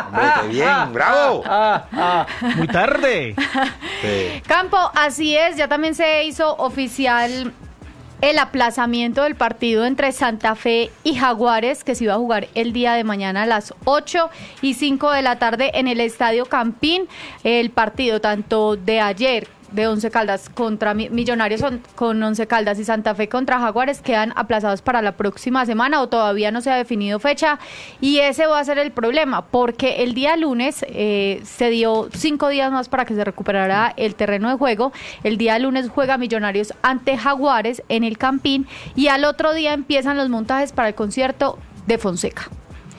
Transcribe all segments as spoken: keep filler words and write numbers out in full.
ah, bien, ah, bravo. Ah, ah, ah, muy tarde. Sí. Campo, así es, ya también se hizo oficial el aplazamiento del partido entre Santa Fe y Jaguares, que se iba a jugar el día de mañana a las ocho y cinco de la tarde en el Estadio Campín. El partido tanto de ayer de Once Caldas contra Millonarios con Once Caldas y Santa Fe contra Jaguares quedan aplazados para la próxima semana o todavía no se ha definido fecha, y ese va a ser el problema porque el día lunes eh, se dio cinco días más para que se recuperara el terreno de juego. El día lunes juega Millonarios ante Jaguares en el Campín y al otro día empiezan los montajes para el concierto de Fonseca.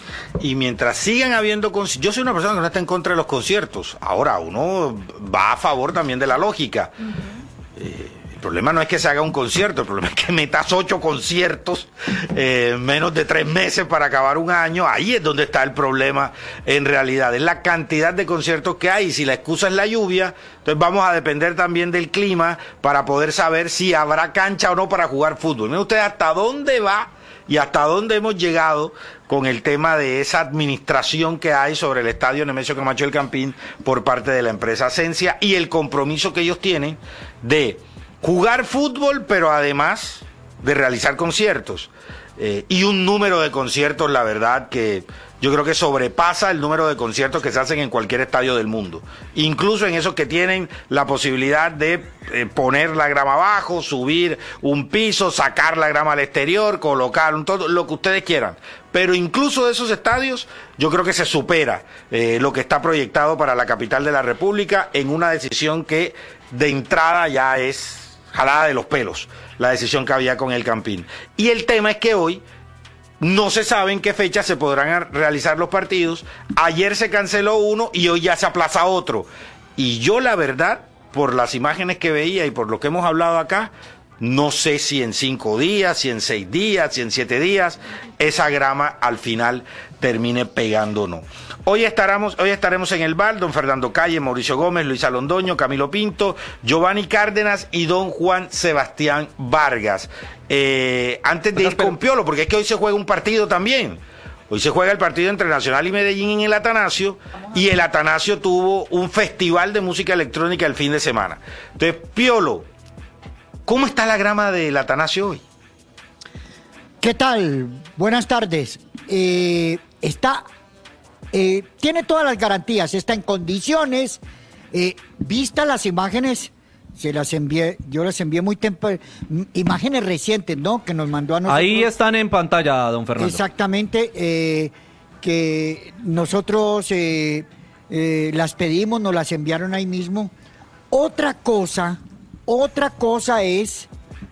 Y mientras sigan habiendo conciertos, yo soy una persona que no está en contra de los conciertos. Ahora, uno va a favor también de la lógica. Uh-huh. Eh, el problema no es que se haga un concierto, el problema es que metas ocho conciertos en eh, menos de tres meses para acabar un año. Ahí es donde está el problema en realidad. Es la cantidad de conciertos que hay. Si la excusa es la lluvia, entonces vamos a depender también del clima para poder saber si habrá cancha o no para jugar fútbol. Miren ustedes hasta dónde va y hasta dónde hemos llegado con el tema de esa administración que hay sobre el estadio Nemesio Camacho del Campín por parte de la empresa Ascensia y el compromiso que ellos tienen de jugar fútbol, pero además de realizar conciertos. Eh, y un número de conciertos, la verdad, que yo creo que sobrepasa el número de conciertos que se hacen en cualquier estadio del mundo. Incluso en esos que tienen la posibilidad de eh, poner la grama abajo, subir un piso, sacar la grama al exterior, colocar un todo, lo que ustedes quieran. Pero incluso de esos estadios, yo creo que se supera eh, lo que está proyectado para la capital de la República en una decisión que de entrada ya es jalada de los pelos, la decisión que había con el Campín. Y el tema es que hoy no se sabe en qué fecha se podrán realizar los partidos. Ayer se canceló uno y hoy ya se aplaza otro. Y yo, la verdad, por las imágenes que veía y por lo que hemos hablado acá, no sé si en cinco días, si en seis días, si en siete días, esa grama al final termine pegando o no. Hoy estaremos, hoy estaremos en el bar, don Fernando Calle, Mauricio Gómez, Luisa Londoño, Camilo Pinto, Giovanni Cárdenas y don Juan Sebastián Vargas. Eh, antes de ir con Piolo, porque es que hoy se juega un partido también. Hoy se juega el partido entre Nacional y Medellín en el Atanasio, y el Atanasio tuvo un festival de música electrónica el fin de semana. Entonces, Piolo, ¿cómo está la grama del Atanasio hoy? ¿Qué tal? Buenas tardes. Eh, está, eh, tiene todas las garantías, está en condiciones. Eh, vistas las imágenes, se las envié, yo las envié muy temprano, imágenes recientes, ¿no? Que nos mandó a nosotros. Ahí están en pantalla, don Fernando. Exactamente, eh, que nosotros eh, eh, las pedimos, nos las enviaron ahí mismo. Otra cosa, otra cosa es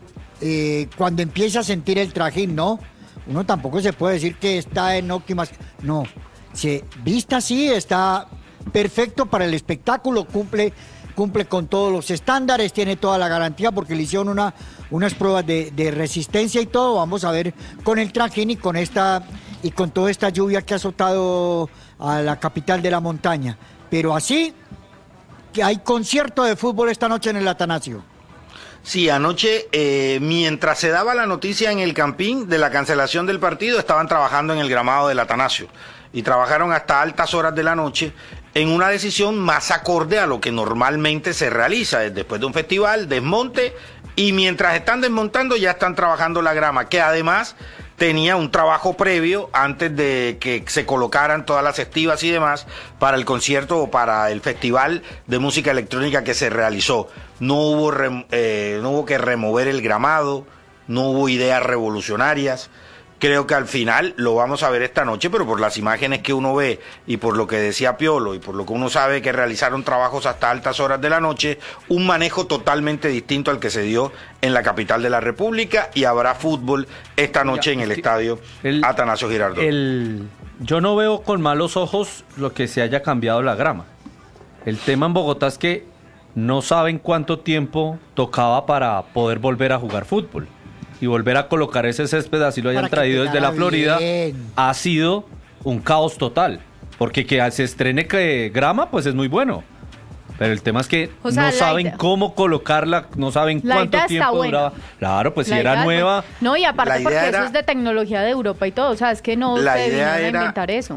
eh, cuando empieza a sentir el trajín, ¿no? Uno tampoco se puede decir que está en óptimas, no, se vista así, está perfecto para el espectáculo, cumple cumple con todos los estándares, tiene toda la garantía porque le hicieron una, unas pruebas de, de resistencia y todo. Vamos a ver con el trajín y con esta y con toda esta lluvia que ha azotado a la capital de la montaña. Pero así que hay concierto de fútbol esta noche en el Atanasio. Sí, anoche, eh, mientras se daba la noticia en el Campín de la cancelación del partido, estaban trabajando en el gramado del Atanasio y trabajaron hasta altas horas de la noche en una decisión más acorde a lo que normalmente se realiza después de un festival, desmonte, y mientras están desmontando ya están trabajando la grama, que además tenía un trabajo previo antes de que se colocaran todas las estivas y demás para el concierto o para el festival de música electrónica que se realizó. No hubo, eh, no hubo que remover el gramado, no hubo ideas revolucionarias. Creo que al final lo vamos a ver esta noche, pero por las imágenes que uno ve y por lo que decía Piolo y por lo que uno sabe que realizaron trabajos hasta altas horas de la noche, un manejo totalmente distinto al que se dio en la capital de la República, y habrá fútbol esta noche en el estadio el, Atanasio Girardot. El, yo no veo con malos ojos lo que se haya cambiado la grama. El tema en Bogotá es que no saben cuánto tiempo tocaba para poder volver a jugar fútbol. Y volver a colocar ese césped, así lo hayan traído desde la Florida, bien. Ha sido un caos total. Porque que se estrene que grama, pues es muy bueno. Pero el tema es que o sea, no saben idea. cómo colocarla, no saben la cuánto tiempo duraba. Claro, pues la si era nueva. No, y aparte porque era, eso es de tecnología de Europa y todo, o sea, es que no se vinieron a inventar eso.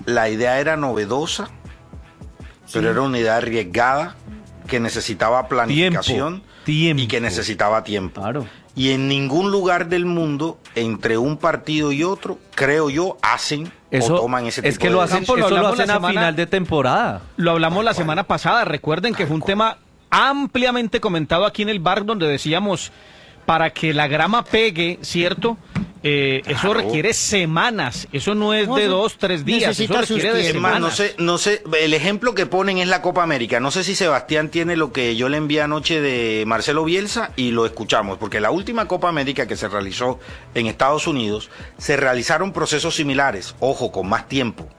la idea era novedosa, sí. pero era una idea arriesgada, que necesitaba planificación tiempo, tiempo. y que necesitaba tiempo. Claro. Y en ningún lugar del mundo, entre un partido y otro, creo yo, hacen eso, o toman ese tipo de es que lo hacen, decisiones. eso lo lo hacen la a semana, final de temporada. Lo hablamos la semana pasada, recuerden que fue un tema ampliamente comentado aquí en el bar, donde decíamos, para que la grama pegue, ¿cierto? Eh, claro. Eso requiere semanas, eso no es de dos, tres días, eso requiere de semanas. No sé, no sé, el ejemplo que ponen es la Copa América. No sé si Sebastián tiene lo que yo le envié anoche de Marcelo Bielsa y lo escuchamos, porque la última Copa América que se realizó en Estados Unidos, se realizaron procesos similares, ojo, con más tiempo.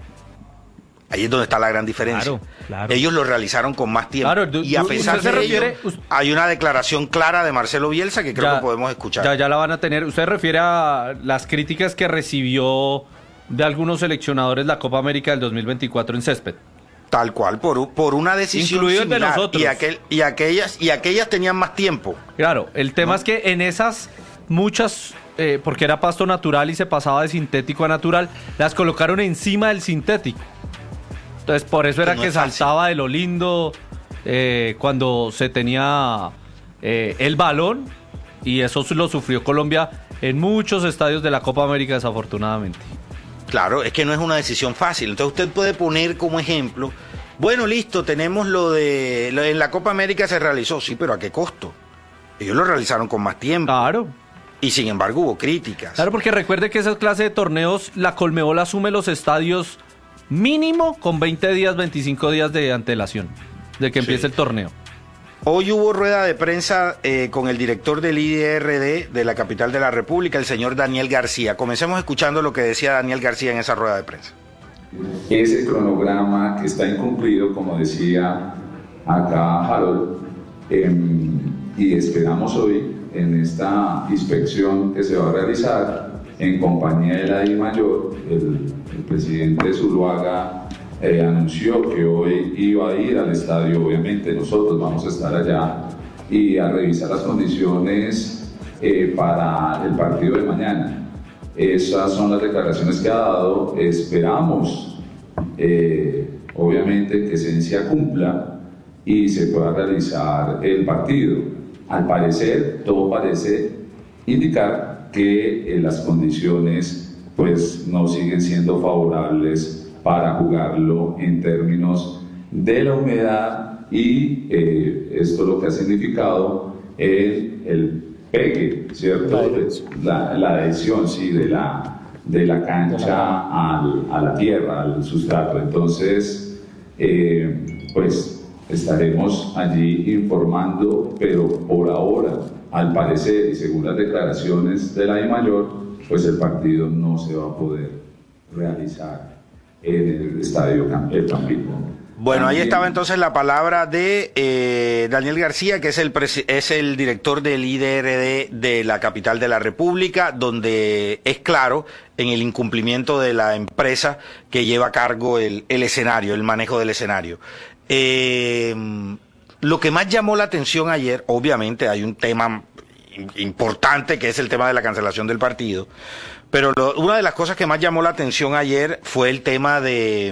Ahí es donde está la gran diferencia. Claro, claro. Ellos lo realizaron con más tiempo. Claro, y a pesar de refiere, ello, hay una declaración clara de Marcelo Bielsa que creo ya, que podemos escuchar. Ya, ya la van a tener. ¿Usted refiere a las críticas que recibió de algunos seleccionadores la Copa América del dos mil veinticuatro en césped? Tal cual, por, por una decisión Incluidos similar. de nosotros. Y, aquel, y, aquellas, y aquellas tenían más tiempo. Claro, el tema ¿no? es que en esas muchas... Eh, porque era pasto natural y se pasaba de sintético a natural, las colocaron encima del sintético. Entonces, por eso era que, no que saltaba de lo lindo eh, cuando se tenía eh, el balón, y eso lo sufrió Colombia en muchos estadios de la Copa América, desafortunadamente. Claro, es que no es una decisión fácil. Entonces, usted puede poner como ejemplo, bueno, listo, tenemos lo de... Lo, en la Copa América se realizó, sí, pero ¿a qué costo? Ellos lo realizaron con más tiempo. Claro. Y sin embargo hubo críticas. Claro, porque recuerde que esa clase de torneos, la Conmebol asume los estadios... mínimo con veinte días, veinticinco días de antelación de que empiece sí. el torneo. Hoy hubo rueda de prensa eh, con el director del I D R D de la capital de la República, el señor Daniel García. Comencemos escuchando lo que decía Daniel García en esa rueda de prensa. Ese cronograma que está incumplido, como decía acá Harold, eh, y esperamos hoy en esta inspección que se va a realizar en compañía de la DIMAYOR, el, el presidente Zuluaga eh, anunció que hoy iba a ir al estadio. Obviamente nosotros vamos a estar allá y a revisar las condiciones eh, para el partido de mañana. Esas son las declaraciones que ha dado. Esperamos, eh, obviamente, que Esencia cumpla y se pueda realizar el partido. Al parecer, todo parece indicar que eh, las condiciones pues no siguen siendo favorables para jugarlo en términos de la humedad y eh, esto lo que ha significado el, el pegue, ¿cierto? La, la adhesión, sí, de la, de la cancha al, a la tierra, al sustrato. Entonces, eh, pues estaremos allí informando, pero por ahora, al parecer y según las declaraciones de la DIMAYOR, pues el partido no se va a poder realizar en el estadio El Campito. Bueno, ahí estaba entonces la palabra de eh, Daniel García, que es el, es el director del I D R D de la capital de la República, donde es claro en el incumplimiento de la empresa que lleva a cargo el, el escenario, el manejo del escenario. Eh, lo que más llamó la atención ayer, obviamente hay un tema importante que es el tema de la cancelación del partido, pero lo, una de las cosas que más llamó la atención ayer fue el tema de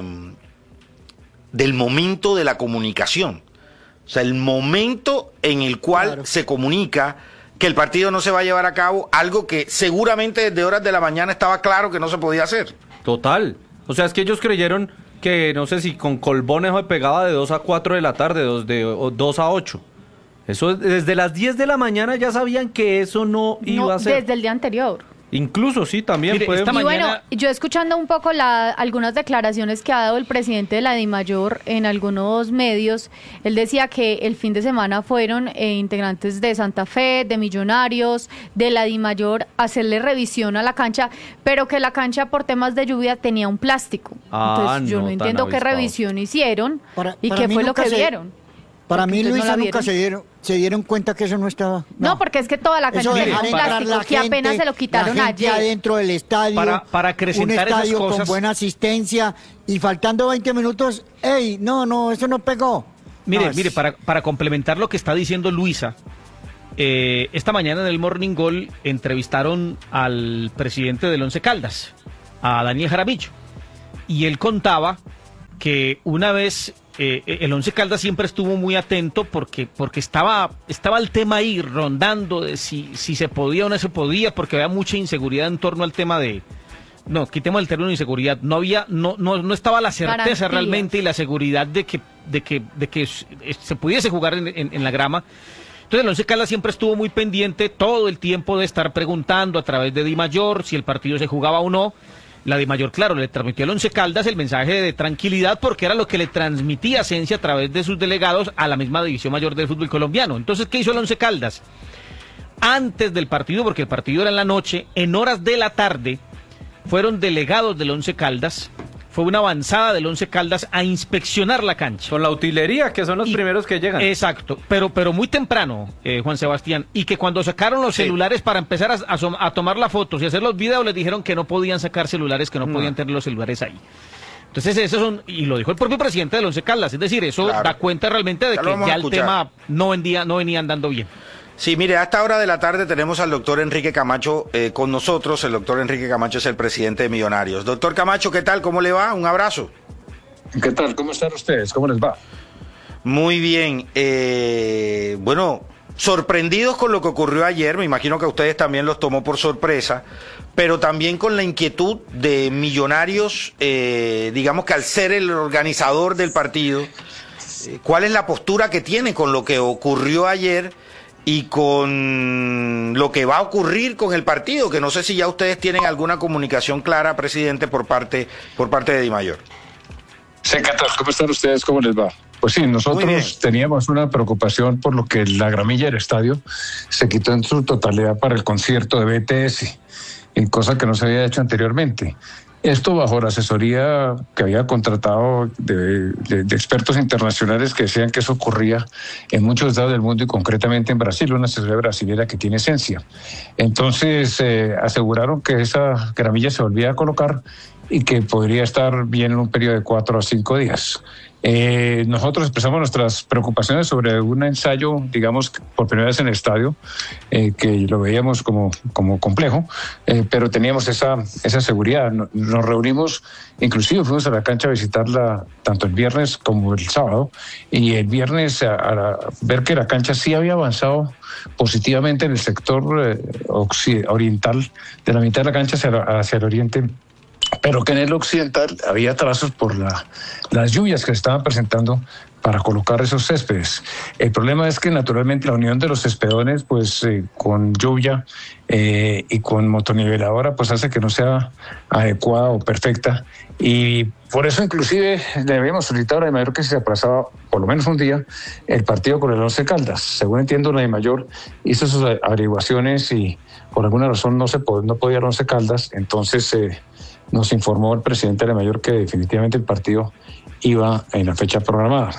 del momento de la comunicación, o sea, el momento en el cual claro. se comunica que el partido no se va a llevar a cabo, algo que seguramente desde horas de la mañana estaba claro que no se podía hacer. Total, o sea, es que ellos creyeron que no sé si con Colbones se pegaba de dos a cuatro de la tarde, de dos a ocho. Eso desde las diez de la mañana ya sabían que eso no iba no, a ser. Desde el día anterior. Incluso, sí, también. Mire, puede... esta y mañana... bueno, yo escuchando un poco la, algunas declaraciones que ha dado el presidente de la DIMAYOR en algunos medios, él decía que el fin de semana fueron eh, integrantes de Santa Fe, de Millonarios, de la DIMAYOR a hacerle revisión a la cancha, pero que la cancha por temas de lluvia tenía un plástico. Ah, Entonces yo no, no entiendo qué revisión hicieron para, y para qué fue lo que se... vieron. Para porque mí, Luisa, no nunca se dieron, se dieron cuenta que eso no estaba... No, no porque es que toda la cancha tenía un plástico que gente, apenas se lo quitaron la gente ayer. adentro del estadio, para, para acrecentar un estadio esas cosas, con buena asistencia y faltando veinte minutos, ¡ey! No, no, eso no pegó. Mire, no, mire, es... para, para complementar lo que está diciendo Luisa, eh, esta mañana en el Morning Call entrevistaron al presidente del Once Caldas, a Daniel Jaramillo. y él contaba que una vez eh, el Once Caldas siempre estuvo muy atento porque porque estaba estaba el tema ahí rondando de si si se podía o no se podía, porque había mucha inseguridad en torno al tema de no, quitemos el término de inseguridad, no había no no no estaba la certeza Garantías. realmente y la seguridad de que de que de que se pudiese jugar en, en, en la grama. Entonces el Once Caldas siempre estuvo muy pendiente todo el tiempo de estar preguntando a través de Dimayor si el partido se jugaba o no. La Dimayor, claro, le transmitió al Once Caldas el mensaje de tranquilidad porque era lo que le transmitía Ascensia a través de sus delegados a la misma División Mayor del fútbol colombiano. Entonces, ¿qué hizo el Once Caldas? Antes del partido, porque el partido era en la noche, en horas de la tarde, fueron delegados del Once Caldas, fue una avanzada del Once Caldas a inspeccionar la cancha. Con la utilería, que son los y, primeros que llegan. Exacto, pero, pero muy temprano, eh, Juan Sebastián, y que cuando sacaron los sí. celulares para empezar a, a, a tomar las fotos y hacer los videos, les dijeron que no podían sacar celulares, que no, no. podían tener los celulares ahí. Entonces, eso son, y lo dijo el propio presidente del Once Caldas, es decir, eso claro. da cuenta realmente de ya que ya el tema no, vendía, no venía andando bien. Sí, mire, a esta hora de la tarde tenemos al doctor Enrique Camacho eh, con nosotros. El doctor Enrique Camacho es el presidente de Millonarios. Doctor Camacho, ¿qué tal? ¿Cómo le va? Un abrazo. ¿Qué tal? ¿Cómo están ustedes? ¿Cómo les va? Muy bien. Eh, bueno, sorprendidos con lo que ocurrió ayer. Me imagino que a ustedes también los tomó por sorpresa, pero también con la inquietud de Millonarios, eh, digamos que al ser el organizador del partido, eh, ¿cuál es la postura que tiene con lo que ocurrió ayer y con lo que va a ocurrir con el partido? Que no sé si ya ustedes tienen alguna comunicación clara, presidente, por parte por parte de Dimayor. Sí, ¿qué tal? ¿Cómo están ustedes? ¿Cómo les va? Pues sí, nosotros teníamos una preocupación por lo que la gramilla del estadio se quitó en su totalidad para el concierto de B T S, en cosa que no se había hecho anteriormente. Esto bajo la asesoría que había contratado de, de, de expertos internacionales que decían que eso ocurría en muchos estados del mundo y concretamente en Brasil, una asesoría brasileña que tiene esencia. Entonces eh, aseguraron que esa gramilla se volvía a colocar y que podría estar bien en un periodo de cuatro a cinco días. Eh, nosotros expresamos nuestras preocupaciones sobre un ensayo, digamos, por primera vez en el estadio, eh, que lo veíamos como, como complejo, eh, pero teníamos esa, esa seguridad. Nos reunimos, inclusive fuimos a la cancha a visitarla tanto el viernes como el sábado, y el viernes a, a ver que la cancha sí había avanzado positivamente en el sector eh, oriental, de la mitad de la cancha hacia, hacia el oriente, pero que en el occidental había trazos por la, las lluvias que se estaban presentando para colocar esos céspedes. El problema es que naturalmente la unión de los céspedones, pues eh, con lluvia eh, y con motoniveladora, pues hace que no sea adecuada o perfecta, y por eso inclusive le habíamos solicitado a la Dimayor que se aplazaba por lo menos un día el partido con el Once Caldas. Según entiendo, la Dimayor hizo sus averiguaciones y por alguna razón no se pod- no podía el Once Caldas, entonces eh, nos informó el presidente de la Dimayor que definitivamente el partido iba en la fecha programada.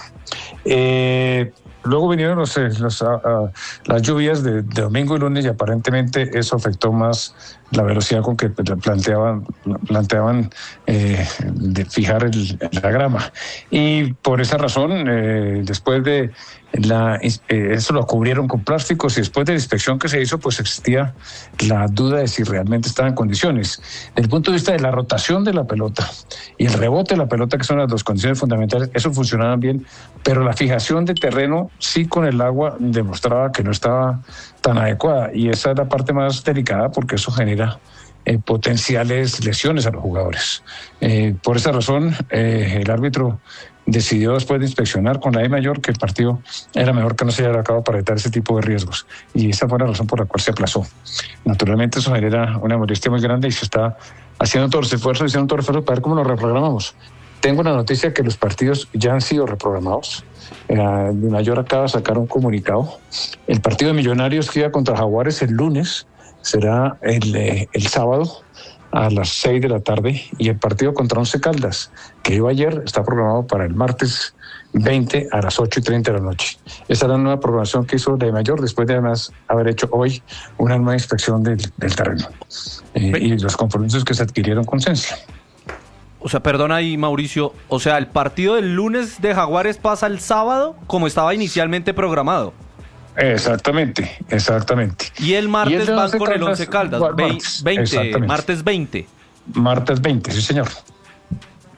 Eh, luego vinieron los, los, uh, uh, las lluvias de, de domingo y lunes, y aparentemente eso afectó más la velocidad con que planteaban, planteaban eh, de fijar el, la grama. Y por esa razón, eh, después de la, eh, eso lo cubrieron con plásticos, y después de la inspección que se hizo, pues existía la duda de si realmente estaba en condiciones. Desde el punto de vista de la rotación de la pelota y el rebote de la pelota, que son las dos condiciones fundamentales, eso funcionaba bien, pero la fijación de terreno sí con el agua demostraba que no estaba tan adecuada, y esa es la parte más delicada porque eso genera eh, potenciales lesiones a los jugadores. Eh, por esa razón, eh, el árbitro decidió, después de inspeccionar con la Dimayor, que el partido era mejor que no se llevara a cabo para evitar ese tipo de riesgos, y esa fue la razón por la cual se aplazó. Naturalmente eso genera una molestia muy grande y se está haciendo todos los esfuerzos, haciendo todos los esfuerzos para ver cómo lo reprogramamos. Tengo una noticia que los partidos ya han sido reprogramados. La Dimayor acaba de sacar un comunicado. El partido de Millonarios que iba contra Jaguares el lunes será el, eh, el sábado a las seis de la tarde, y el partido contra Once Caldas, que iba ayer, está programado para el martes veinte a las ocho y treinta de la noche. Esa es la nueva programación que hizo la Dimayor, después de además haber hecho hoy una nueva inspección del, del terreno eh, y los compromisos que se adquirieron con Sensia. O sea, perdona ahí, Mauricio, o sea, el partido del lunes de Jaguares pasa el sábado como estaba inicialmente programado. Exactamente, exactamente. Y el martes y el van con el Once Caldas, martes, veinte, martes veinte. Martes veinte, sí señor.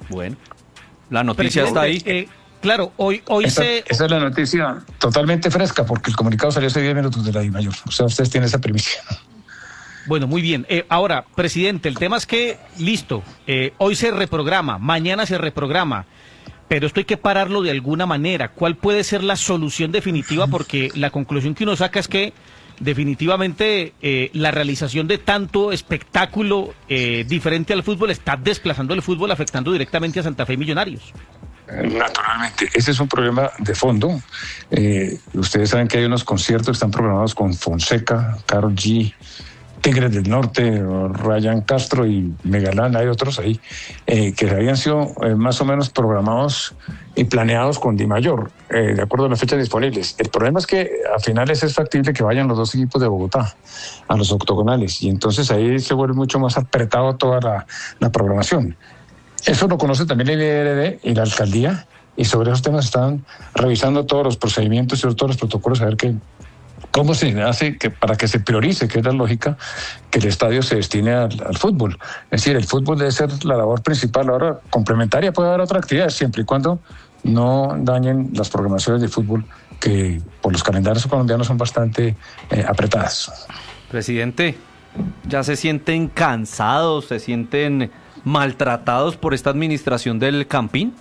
Bueno, la noticia está ahí. Eh, claro, hoy, hoy esa, se... esa es la noticia totalmente fresca, porque el comunicado salió hace diez minutos de la DIMAYOR. O sea, ustedes tienen esa primicia. Bueno, muy bien. Eh, ahora, presidente, el tema es que, listo, eh, hoy se reprograma, mañana se reprograma, pero esto hay que pararlo de alguna manera. ¿Cuál puede ser la solución definitiva? Porque la conclusión que uno saca es que definitivamente eh, la realización de tanto espectáculo eh, diferente al fútbol está desplazando el fútbol, afectando directamente a Santa Fe y Millonarios. Naturalmente, ese es un problema de fondo. Eh, ustedes saben que hay unos conciertos que están programados con Fonseca, Karol G, Tigres del Norte, Ryan Castro y Megalán, hay otros ahí, eh, que habían sido eh, más o menos programados y planeados con DIMAYOR, eh, de acuerdo a las fechas disponibles. El problema es que a finales es factible que vayan los dos equipos de Bogotá a los octogonales, y entonces ahí se vuelve mucho más apretado toda la, la programación. Eso lo conoce también el I R D y la alcaldía, y sobre esos temas están revisando todos los procedimientos y todos los protocolos a ver qué ¿cómo se hace que para que se priorice, que es la lógica, que el estadio se destine al, al fútbol? Es decir, el fútbol debe ser la labor principal. Ahora, complementaria puede haber otra actividad, siempre y cuando no dañen las programaciones de fútbol, que por los calendarios colombianos son bastante eh, apretadas. Presidente, ¿ya se sienten cansados, se sienten maltratados por esta administración del Campín?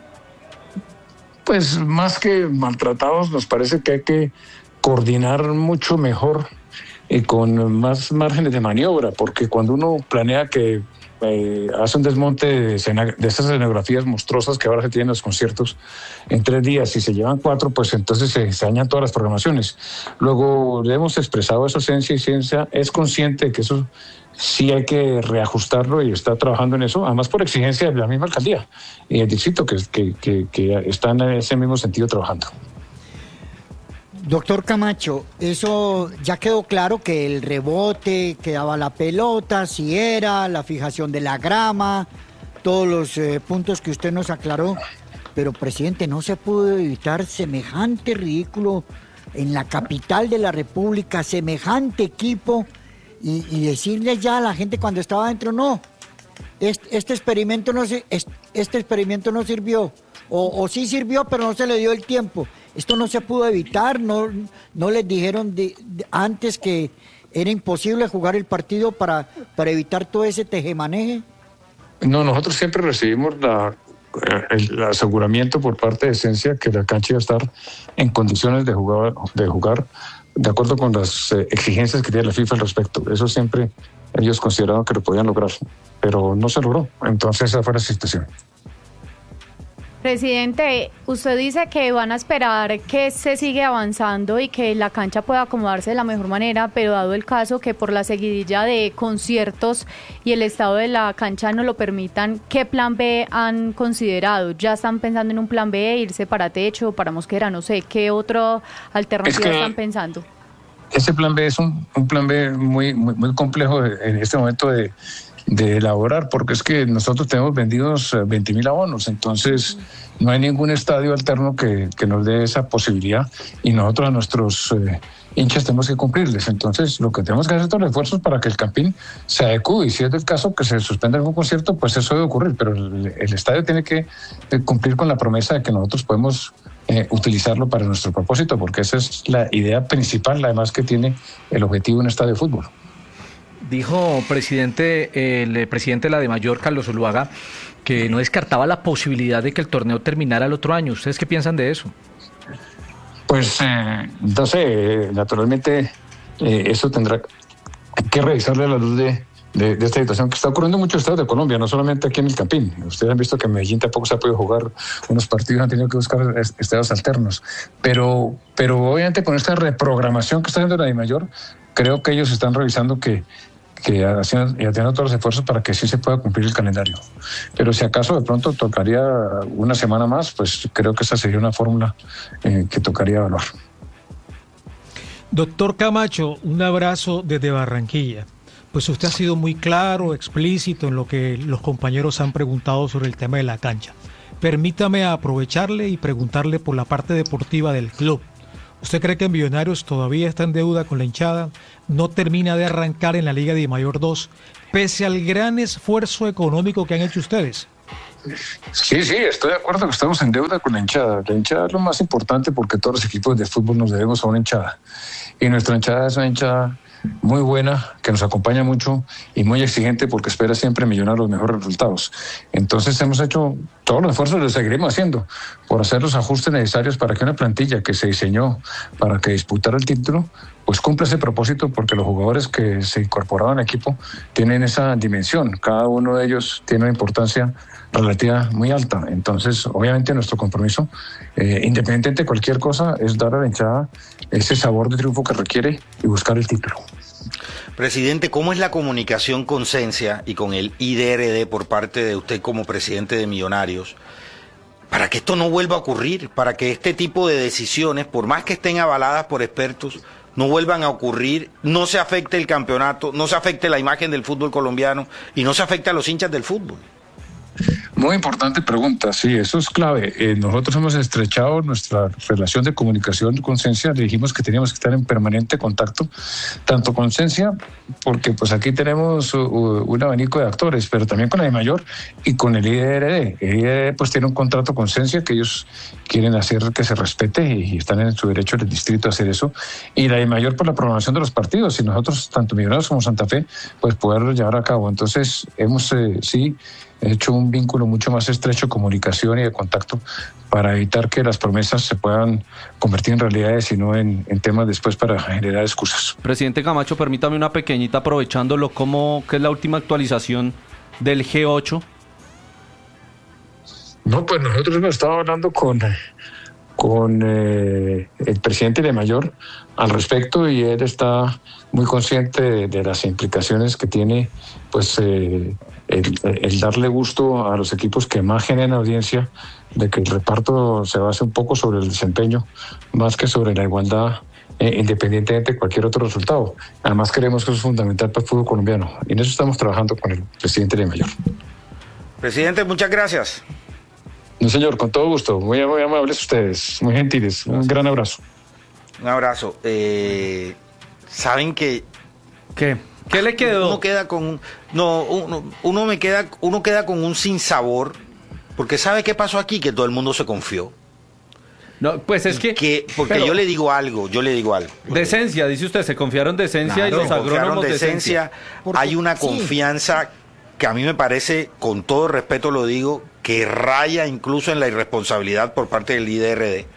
Pues más que maltratados, nos parece que hay que coordinar mucho mejor y con más márgenes de maniobra, porque cuando uno planea que eh, hace un desmonte de, escena, de esas escenografías monstruosas que ahora se tienen en los conciertos en tres días y se llevan cuatro, pues entonces se, se dañan todas las programaciones. Luego le hemos expresado eso, Ciencia y Ciencia es consciente de que eso sí hay que reajustarlo y está trabajando en eso, además por exigencia de la misma alcaldía y el distrito que, que, que, que están en ese mismo sentido trabajando. Doctor Camacho, eso ya quedó claro, que el rebote, que daba la pelota, si era, la fijación de la grama, todos los eh, puntos que usted nos aclaró. Pero, presidente, no se pudo evitar semejante ridículo en la capital de la República, semejante equipo, y, y decirle ya a la gente cuando estaba adentro, no, este, este experimento no se, este, este experimento no sirvió, o, o sí sirvió, pero no se le dio el tiempo. Esto no se pudo evitar, no, no les dijeron de, de, antes que era imposible jugar el partido para, para evitar todo ese tejemaneje. No, nosotros siempre recibimos la, el, el aseguramiento por parte de Esencia que la cancha iba a estar en condiciones de jugar, de jugar de acuerdo con las eh, exigencias que tiene la FIFA al respecto. Eso siempre ellos consideraron que lo podían lograr, pero no se logró. Entonces esa fue la situación. Presidente, usted dice que van a esperar que se siga avanzando y que la cancha pueda acomodarse de la mejor manera, pero dado el caso que por la seguidilla de conciertos y el estado de la cancha no lo permitan, ¿qué plan B han considerado? ¿Ya están pensando en un plan B, irse para techo, para Mosquera, no sé, qué otra alternativa es que están pensando? Ese plan B es un, un plan B muy, muy, muy complejo en este momento de... de elaborar, porque es que nosotros tenemos vendidos veinte mil abonos, entonces no hay ningún estadio alterno que, que nos dé esa posibilidad, y nosotros a nuestros eh, hinchas tenemos que cumplirles. Entonces lo que tenemos que hacer es todos los esfuerzos para que el Campín se adecue, y si es del caso que se suspenda algún concierto, pues eso debe ocurrir, pero el, el estadio tiene que eh, cumplir con la promesa de que nosotros podemos eh, utilizarlo para nuestro propósito, porque esa es la idea principal, además, que tiene el objetivo de un estadio de fútbol. Dijo presidente, el presidente de la DIMAYOR, Carlos Zuluaga, que no descartaba la posibilidad de que el torneo terminara el otro año. ¿Ustedes qué piensan de eso? Pues, eh, no sé, naturalmente eh, eso tendrá que revisarle a la luz de, de, de esta situación que está ocurriendo en muchos estados de Colombia, no solamente aquí en el Campín. Ustedes han visto que en Medellín tampoco se ha podido jugar unos partidos, han tenido que buscar estadios alternos. Pero, pero obviamente con esta reprogramación que está haciendo la DIMAYOR, creo que ellos están revisando que que haciendo, haciendo todos los esfuerzos para que sí se pueda cumplir el calendario. Pero si acaso de pronto tocaría una semana más, pues creo que esa sería una fórmula eh, que tocaría evaluar. Doctor Camacho, un abrazo desde Barranquilla. Pues usted ha sido muy claro, explícito en lo que los compañeros han preguntado sobre el tema de la cancha. Permítame aprovecharle y preguntarle por la parte deportiva del club. ¿Usted cree que Millonarios todavía está en deuda con la hinchada? ¿No termina de arrancar en la Liga DIMAYOR dos, pese al gran esfuerzo económico que han hecho ustedes? Sí, sí, estoy de acuerdo que estamos en deuda con la hinchada. La hinchada es lo más importante porque todos los equipos de fútbol nos debemos a una hinchada. Y nuestra hinchada es una hinchada muy buena, que nos acompaña mucho y muy exigente porque espera siempre millonar los mejores resultados. Entonces hemos hecho todos los esfuerzos, lo seguiremos haciendo, por hacer los ajustes necesarios para que una plantilla que se diseñó para que disputara el título, pues cumpla ese propósito, porque los jugadores que se incorporaban al equipo tienen esa dimensión, cada uno de ellos tiene una importancia relativa muy alta. Entonces, obviamente nuestro compromiso, eh, independientemente de cualquier cosa, es dar a la hinchada ese sabor de triunfo que requiere y buscar el título. Presidente, ¿cómo es la comunicación con Sensia y con el I D R D por parte de usted como presidente de Millonarios para que esto no vuelva a ocurrir, para que este tipo de decisiones, por más que estén avaladas por expertos, no vuelvan a ocurrir, no se afecte el campeonato, no se afecte la imagen del fútbol colombiano y no se afecte a los hinchas del fútbol? Muy importante pregunta, sí, eso es clave. Eh, nosotros hemos estrechado nuestra relación de comunicación con Sensia, le dijimos que teníamos que estar en permanente contacto, tanto con Sensia, porque pues aquí tenemos uh, un abanico de actores, pero también con la DIMAYOR y con el I D R D. El I D R D pues tiene un contrato con Sensia que ellos quieren hacer que se respete y están en su derecho del distrito a hacer eso, y la DIMAYOR por la programación de los partidos, y nosotros, tanto Millonarios como Santa Fe, pues poderlo llevar a cabo. Entonces hemos, eh, sí, hecho un vínculo mucho más estrecho de comunicación y de contacto para evitar que las promesas se puedan convertir en realidades y no en, en temas después para generar excusas. Presidente Camacho, permítame una pequeñita aprovechándolo, ¿cómo, qué es la última actualización del G ocho? No, pues nosotros hemos estado hablando con, con eh, el presidente de Mayor al respecto, y él está muy consciente de, de las implicaciones que tiene pues eh, el, el darle gusto a los equipos que más generan audiencia, de que el reparto se base un poco sobre el desempeño más que sobre la igualdad, eh, independientemente de cualquier otro resultado. Además creemos que eso es fundamental para el fútbol colombiano, y en eso estamos trabajando con el presidente de Mayor. Presidente, muchas gracias. No, señor, con todo gusto. Muy, muy amables ustedes, muy gentiles. Un gran abrazo. Un abrazo. Eh, ¿Saben que ¿Qué? ¿Qué le quedó? Uno queda con no, uno, uno me queda, uno queda con un sinsabor, porque ¿sabe qué pasó aquí? Que todo el mundo se confió. No, pues es que, que porque pero, yo le digo algo, yo le digo algo. De Sensia, dice usted, se confiaron de Sensia, claro, y los agrónomos de Sensia. Hay una confianza, sí, que a mí me parece, con todo respeto lo digo, que raya incluso en la irresponsabilidad por parte del I D R D.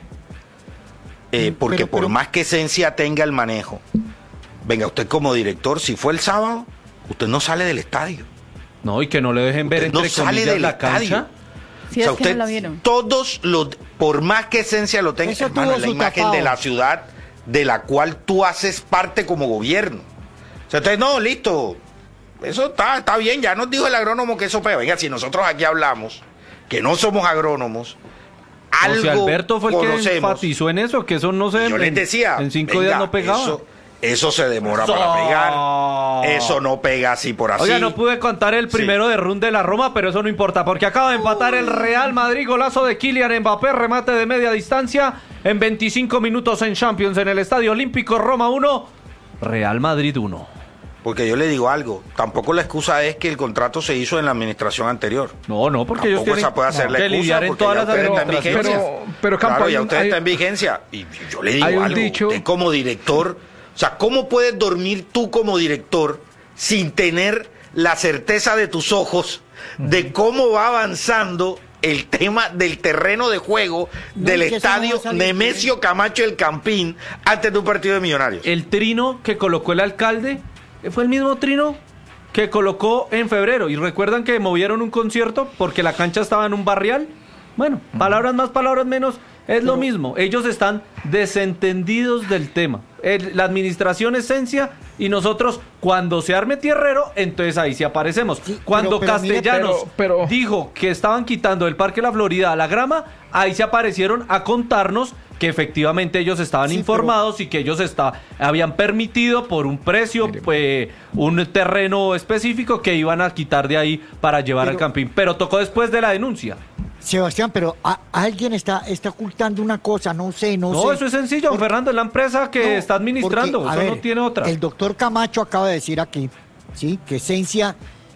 Eh, porque pero, pero, por más que Sensia tenga el manejo, venga, usted como director, si fue el sábado, usted no sale del estadio. No, y que no le dejen ver entre no sale de la cancha. Sí, o sea, es usted, que no la vieron. Todos los, por más que Sensia lo tenga, hermano, es la imagen tapado de la ciudad de la cual tú haces parte como gobierno. O sea, entonces, no, listo, eso está, está bien, ya nos dijo el agrónomo que eso pega. Venga, si nosotros aquí hablamos, que no somos agrónomos, algo o sea, Alberto fue el conocemos, que enfatizó en eso, que eso no se... Yo les decía, en cinco venga, días no pegaba. Eso, eso se demora eso. para pegar, eso no pega así por así. Oiga, no pude contar el primero sí. de run de la Roma, pero eso no importa, porque acaba de empatar el Real Madrid, golazo de Kylian Mbappé, remate de media distancia, en veinticinco minutos en Champions, en el Estadio Olímpico. Roma uno, Real Madrid uno. Porque yo le digo algo, tampoco la excusa es que el contrato se hizo en la administración anterior. No, no, porque tampoco ellos tienen esa puede hacer no, la que excusa, lidiar en todas las administraciones. Pero, pero, pero Campo, claro, ya un, usted hay, está en vigencia. Y yo le digo hay un algo, dicho, usted como director, o sea, ¿cómo puedes dormir tú como director sin tener la certeza de tus ojos de cómo va avanzando el tema del terreno de juego no, del estadio no Nemesio Camacho El Campín antes de un partido de Millonarios? El trino que colocó el alcalde fue el mismo trino que colocó en febrero. Y recuerdan que movieron un concierto porque la cancha estaba en un barrial. Bueno, uh-huh. palabras más, palabras menos, es Pero... lo mismo. Ellos están desentendidos del tema. El, la administración es Sensia y nosotros, cuando se arme tierrero, entonces ahí sí aparecemos. Sí, cuando pero, pero, Castellanos mire, pero, pero... dijo que estaban quitando del Parque La Florida la grama, ahí se aparecieron a contarnos que efectivamente ellos estaban sí, informados pero... y que ellos está, habían permitido por un precio, pues, un terreno específico que iban a quitar de ahí para llevar pero... al Campín. Pero tocó después de la denuncia. Sebastián, pero a, alguien está, está ocultando una cosa, no sé, no, no sé. No, eso es sencillo, Por... Fernando, es la empresa que no, está administrando, porque, eso ver, no tiene otra. El doctor Camacho acaba de decir aquí, sí, que Sensia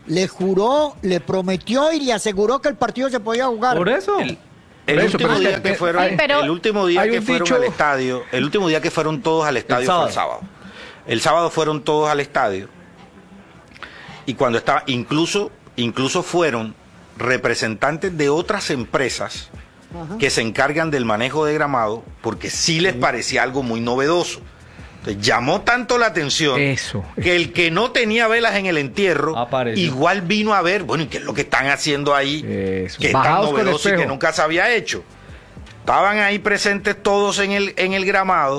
le juró, le prometió y le aseguró que el partido se podía jugar. Por eso. El, el Eso, último pero día es que- que fueron, Ay, pero- el último día Hay que un fueron dicho- al estadio, el último día que fueron todos al estadio fue el sábado. El sábado fueron todos al estadio. Y cuando estaba, incluso, incluso fueron representantes de otras empresas que se encargan del manejo de gramado, porque sí les parecía algo muy novedoso. Entonces, llamó tanto la atención Eso. que el que no tenía velas en el entierro, Apareció. igual vino a ver, bueno, ¿y qué es lo que están haciendo ahí? Eso. Que es tan Bajados con novedoso y que espejo. nunca se había hecho. Estaban ahí presentes todos en el, en el gramado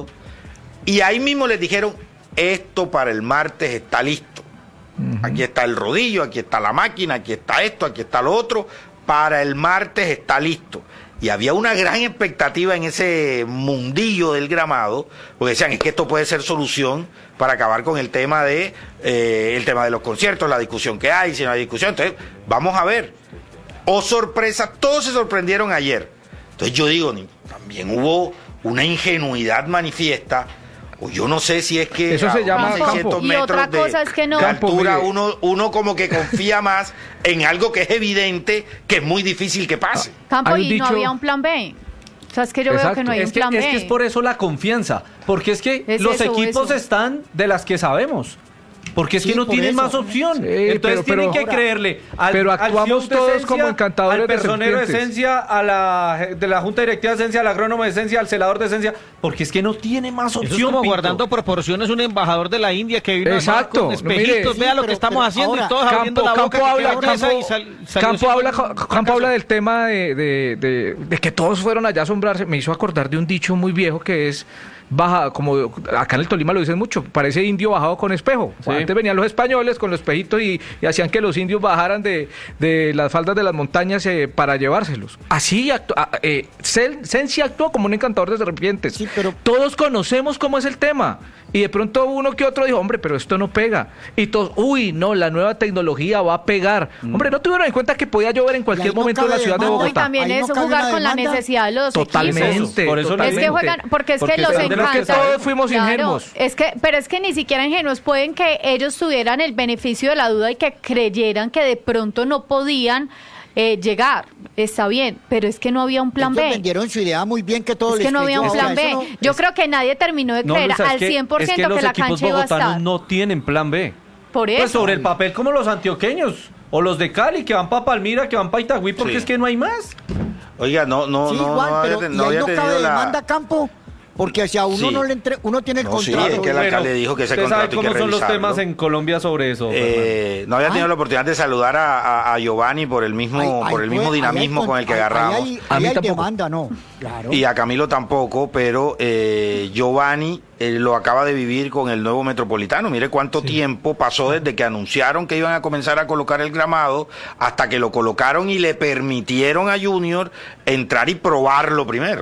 y ahí mismo les dijeron, esto para el martes está listo. Aquí está el rodillo, aquí está la máquina, aquí está esto, aquí está lo otro. Para el martes está listo. Y había una gran expectativa en ese mundillo del gramado, porque decían, es que esto puede ser solución para acabar con el tema de eh, el tema de los conciertos, la discusión que hay, si no hay discusión. Entonces, vamos a ver. Oh, sorpresa, todos se sorprendieron ayer. Entonces yo digo, ni- también hubo una ingenuidad manifiesta, o yo no sé si es que Eso se a llama unos campo. seiscientos Y metros otra de, cosa es que no- de Campo, altura, mire. uno, uno como que confía más en algo que es evidente, que es muy difícil que pase. Campo, Hay un y no dicho- había un plan B. O sea, es que yo veo Exacto. que no hay Es un que, plan es B. que es por eso la confianza, porque es que Es los eso, equipos eso. están de las que sabemos. Porque es Sí, que no por tienen eso. más opción. Sí, Entonces pero- tienen pero- que ahora- creerle al, pero al actuamos C E O de todos esencia, como encantadores al de personero de serpientes. esencia, a la de la Junta Directiva de Esencia, al agrónomo de Esencia, al celador de Esencia, porque es que no tiene más Eso opción. es como Pinto. guardando proporciones un embajador de la India que vino Exacto, con espejitos, mire, vea sí, lo que pero- estamos pero haciendo ahora, y todos abriendo Campo, la boca. Campo que habla, qué belleza, Campo, y sal- salió Campo siendo habla, un Campo fracaso. habla del tema de, de, de- de que todos fueron allá a asombrarse. Me hizo acordar de un dicho muy viejo que es baja, como acá en el Tolima lo dicen mucho, parece indio bajado con espejo. Sí. Antes venían los españoles con los espejitos y, y hacían que los indios bajaran de, de las faldas de las montañas eh, para llevárselos. Así actu- ah, eh, Cel- Sensi actuó como un encantador de serpientes. Sí, pero- Todos conocemos cómo es el tema. Y de pronto uno que otro dijo, hombre, pero esto no pega. Y todos, uy, no, la nueva tecnología va a pegar. Hombre, no tuvieron en cuenta que podía llover en cualquier ahí no momento en la cabe ciudad de demanda. No, y Bogotá. también Ahí no es cabe jugar una con la demanda. necesidad de los Totalmente. equipos. Por eso Es que Totalmente. juegan, porque es Porque que los son de los que encanta. todos fuimos Claro, ingenuos. es que, pero es que ni siquiera ingenuos pueden que ellos tuvieran el beneficio de la duda y que creyeran que de pronto no podían eh, llegar. Está bien, pero es que no había un plan Ellos B. vendieron su idea muy bien que todo Es les que no había un creyó. plan O sea, B. eso no- Yo creo que nadie terminó de No, creer Luisa, es al que- cien por es ciento que los que la equipos cancha iba a bogotanos estar. no tienen plan B. Por eso. Pues sobre el papel como los antioqueños o los de Cali que van para Palmira, que van para Itagüí, porque Sí. es que no hay más. Oiga, no, no, Sí, no, igual, no, pero había, y no ahí había no tenido cabe la... demanda, Campo, porque si a uno Sí. no le entre, uno tiene el No, sí, contrato. es que el Bueno, alcalde dijo que ese usted contrato sabe hay que cómo son los revisarlo. temas en Colombia sobre eso. Eh, no había tenido Ah. la oportunidad de saludar a, a- a Giovanni por el mismo, Ahí- ahí por el mismo fue- ahí hay dinamismo con- con el que ahí- agarramos. Ahí hay, A ahí mí hay tampoco. demanda, no. Claro. Y a Camilo tampoco, pero eh, Giovanni eh, lo acaba de vivir con el nuevo Metropolitano. Mire cuánto tiempo pasó desde que anunciaron que iban a comenzar a colocar el gramado hasta que lo colocaron y le permitieron a Junior entrar y probarlo primero.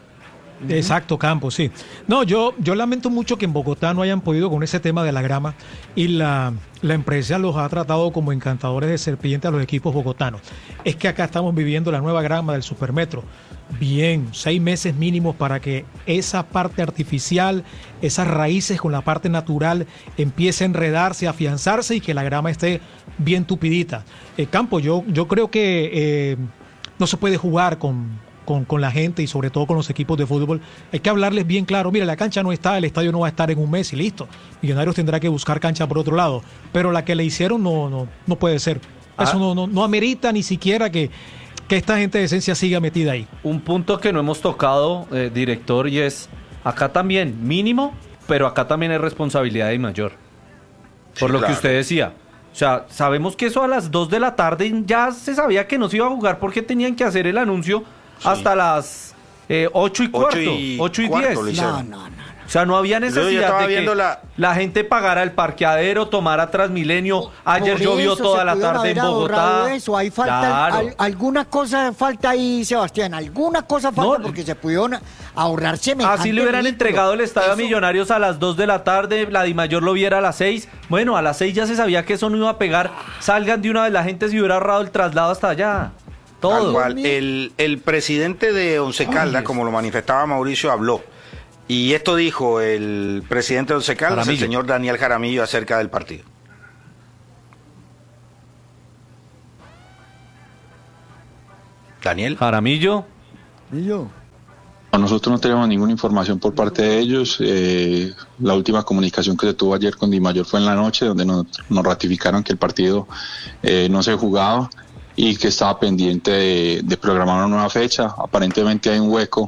Exacto, Campo, sí. No, yo, yo lamento mucho que en Bogotá no hayan podido con ese tema de la grama y la, la empresa los ha tratado como encantadores de serpiente a los equipos bogotanos. Es que acá estamos viviendo la nueva grama del Supermetro. Bien, seis meses mínimos para que esa parte artificial, esas raíces con la parte natural empiece a enredarse, a afianzarse y que la grama esté bien tupidita. Eh, Campo, yo, yo creo que eh, no se puede jugar con... Con, con la gente y sobre todo con los equipos de fútbol. Hay que hablarles bien claro, mira, la cancha no está, el estadio no va a estar en un mes y listo. Millonarios tendrá que buscar cancha por otro lado, pero la que le hicieron no, no, no puede ser. Eso Ah. no, no, no amerita ni siquiera que, que esta gente de esencia siga metida ahí. Un punto que no hemos tocado, eh, director, y es acá también mínimo, pero acá también es responsabilidad de mayor. Por Sí, lo claro. que usted decía. O sea, sabemos que eso a las dos de la tarde ya se sabía que no se iba a jugar porque tenían que hacer el anuncio hasta las eh, ocho y cuarto, y ocho y cuarto diez. lo No, hicieron. no, no. O sea, no había Yo necesidad estaba de que viendo la... la- gente pagara el parqueadero, tomara Transmilenio. Ayer Por llovió eso toda se la pudieron tarde en haber ahorrado Bogotá. Eso. Ahí falta Claro. al- alguna cosa falta ahí, Sebastián. Alguna cosa falta No, porque se pudieron ahorrar semejante Así le hubieran ridículo. entregado el estadio a Eso- Millonarios a las dos de la tarde, la Dimayor lo viera a las seis. Bueno, a las seis ya se sabía que eso no iba a pegar. Salgan de una vez, la gente se hubiera ahorrado el traslado hasta allá. Tal Todo. cual. El, el presidente de Once Caldas, como lo manifestaba Mauricio, habló. Y esto dijo el presidente de Once Caldas, el Jaramillo. señor Daniel Jaramillo, acerca del partido. Daniel. Jaramillo. ¿Y yo? Nosotros no tenemos ninguna información por parte de ellos. Eh, la última comunicación que se tuvo ayer con Di Mayor fue en la noche, donde nos, nos ratificaron que el partido eh, no se jugaba y que estaba pendiente de, de programar una nueva fecha. Aparentemente hay un hueco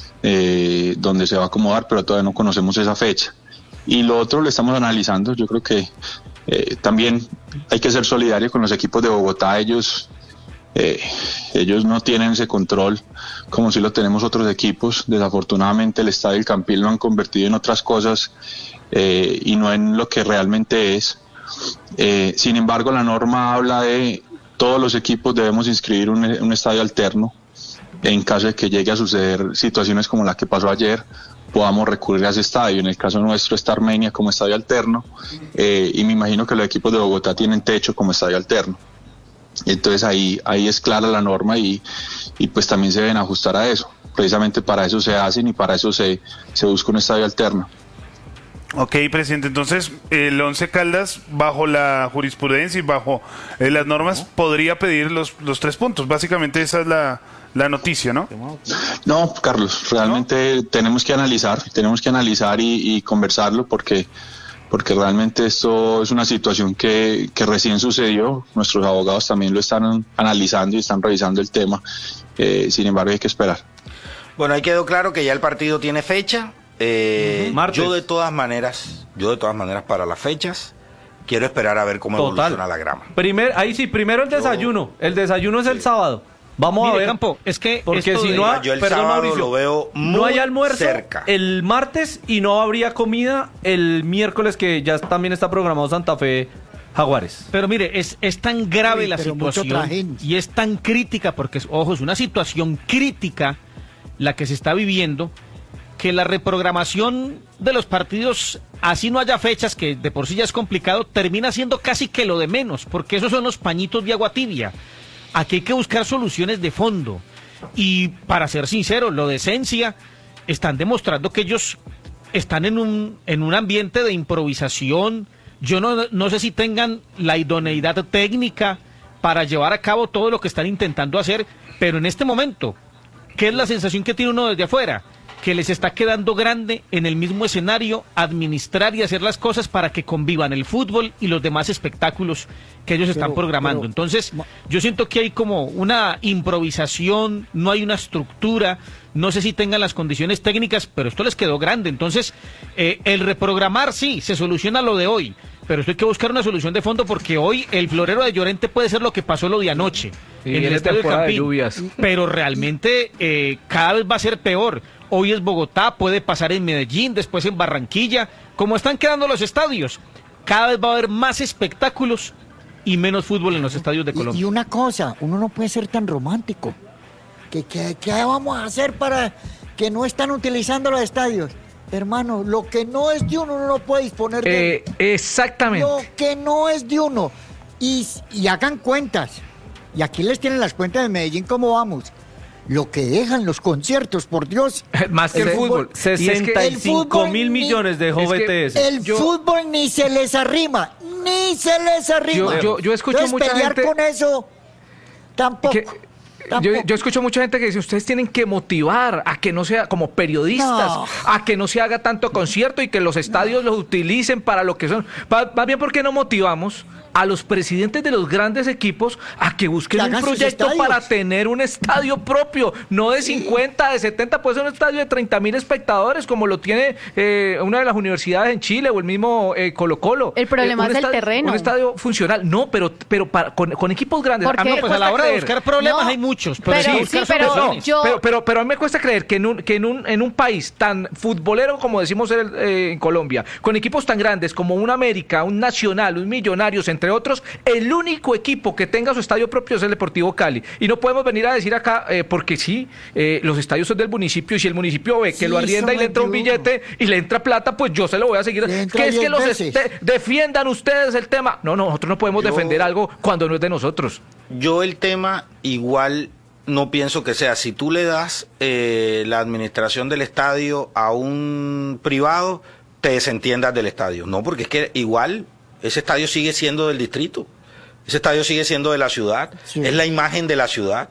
eh, donde se va a acomodar, pero todavía no conocemos esa fecha. Y lo otro lo estamos analizando. Yo creo que eh, también hay que ser solidario con los equipos de Bogotá. Ellos eh, ellos no tienen ese control como si lo tenemos otros equipos. Desafortunadamente el Estadio El Campín lo han convertido en otras cosas eh, y no en lo que realmente es. Eh, sin embargo, la norma habla de todos los equipos debemos inscribir un, un estadio alterno. En caso de que llegue a suceder situaciones como la que pasó ayer, podamos recurrir a ese estadio. En el caso nuestro está Armenia como estadio alterno, eh, y me imagino que los equipos de Bogotá tienen Techo como estadio alterno. Entonces ahí ahí es clara la norma y, y pues también se deben ajustar a eso. Precisamente para eso se hacen y para eso se, se busca un estadio alterno. Ok, presidente, entonces el Once Caldas, bajo la jurisprudencia y bajo eh, las normas, podría pedir los, los tres puntos. Básicamente esa es la, la noticia, ¿no? No, Carlos, realmente ¿No? tenemos que analizar, tenemos que analizar y, y conversarlo porque, porque realmente esto es una situación que, que recién sucedió. Nuestros abogados también lo están analizando y están revisando el tema. Eh, sin embargo, hay que esperar. Bueno, ahí quedó claro que ya el partido tiene fecha. Eh, uh-huh. yo de todas maneras, yo de todas maneras para las fechas quiero esperar a ver cómo Total. evoluciona la grama. Primer, ahí sí, primero el desayuno. Yo, el desayuno es sí. el sábado. Vamos Mire, a ver. Campo, es que porque si de, no, ha, yo el perdón, sábado Mauricio, lo veo muy no hay almuerzo cerca. El martes y no habría comida el miércoles, que ya también está programado Santa Fe Jaguares. Pero mire, es, es tan grave Uy, la situación y es tan crítica, porque es, ojo, es una situación crítica la que se está viviendo, que la reprogramación de los partidos, así no haya fechas, que de por sí ya es complicado, termina siendo casi que lo de menos, porque esos son los pañitos de agua tibia. Aquí hay que buscar soluciones de fondo. Y para ser sincero, lo de Esencia, están demostrando que ellos están en un, en un ambiente de improvisación. Yo no, no sé si tengan la idoneidad técnica para llevar a cabo todo lo que están intentando hacer, pero en este momento, ¿qué es la sensación que tiene uno desde afuera? Que les está quedando grande en el mismo escenario administrar y hacer las cosas para que convivan el fútbol y los demás espectáculos que ellos están pero, programando. Pero, Entonces, yo siento que hay como una improvisación, no hay una estructura, no sé si tengan las condiciones técnicas, pero esto les quedó grande. Entonces, eh, el reprogramar sí, se soluciona lo de hoy, pero esto hay que buscar una solución de fondo, porque hoy el Florero de Llorente puede ser lo que pasó lo de anoche y en el Estadio del Campín, de lluvias. Pero realmente eh, cada vez va a ser peor. Hoy es Bogotá, puede pasar en Medellín, después en Barranquilla. Como están quedando los estadios, cada vez va a haber más espectáculos y menos fútbol en los estadios de Colombia. Y, y una cosa, uno no puede ser tan romántico. ¿Qué, qué, qué vamos a hacer para que no están utilizando los estadios? Hermano, lo que no es de uno, uno no puede disponer de eh, Exactamente. Lo que no es de uno. Y, y hagan cuentas. Y aquí les tienen las cuentas de Medellín, ¿cómo vamos? Lo que dejan los conciertos, por Dios. Más que el, el fútbol. sesenta y cinco mil millones de B T S. El yo, fútbol ni se les arrima. Ni se les arrima. Yo, yo, yo escucho Entonces, mucha pelear gente... con eso, tampoco. Que, Yo, yo escucho mucha gente que dice, ustedes tienen que motivar a que no sea, como periodistas, no. a que no se haga tanto concierto y que los estadios no. los utilicen para lo que son. Más bien, ¿por qué no motivamos a los presidentes de los grandes equipos a que busquen un proyecto para tener un estadio propio? No de cincuenta, de setenta, puede ser un estadio de treinta mil espectadores, como lo tiene eh, una de las universidades en Chile o el mismo eh, Colo Colo. El problema eh, es estadio, el terreno. Un estadio funcional. No, pero, pero para, con, con equipos grandes. Ah, no, pues a la hora de buscar problemas no. hay muchos. Pero, pero, sí, sí, pero, no, yo... pero, pero, pero a mí me cuesta creer que en un, que en un, en un país tan futbolero como decimos en, eh, en Colombia, con equipos tan grandes como un América, un Nacional, un Millonarios, entre otros, el único equipo que tenga su estadio propio es el Deportivo Cali. Y no podemos venir a decir acá, eh, porque sí, eh, los estadios son del municipio, y si el municipio ve que sí, lo arrienda y le entra un billete y le entra plata, pues yo se lo voy a seguir. ¿Qué es que los este, defiendan ustedes el tema? No, no, nosotros no podemos yo, defender algo cuando no es de nosotros. Yo el tema igual no pienso que sea, si tú le das eh, la administración del estadio a un privado, te desentiendas del estadio. No, porque es que igual ese estadio sigue siendo del distrito, ese estadio sigue siendo de la ciudad, sí. es la imagen de la ciudad.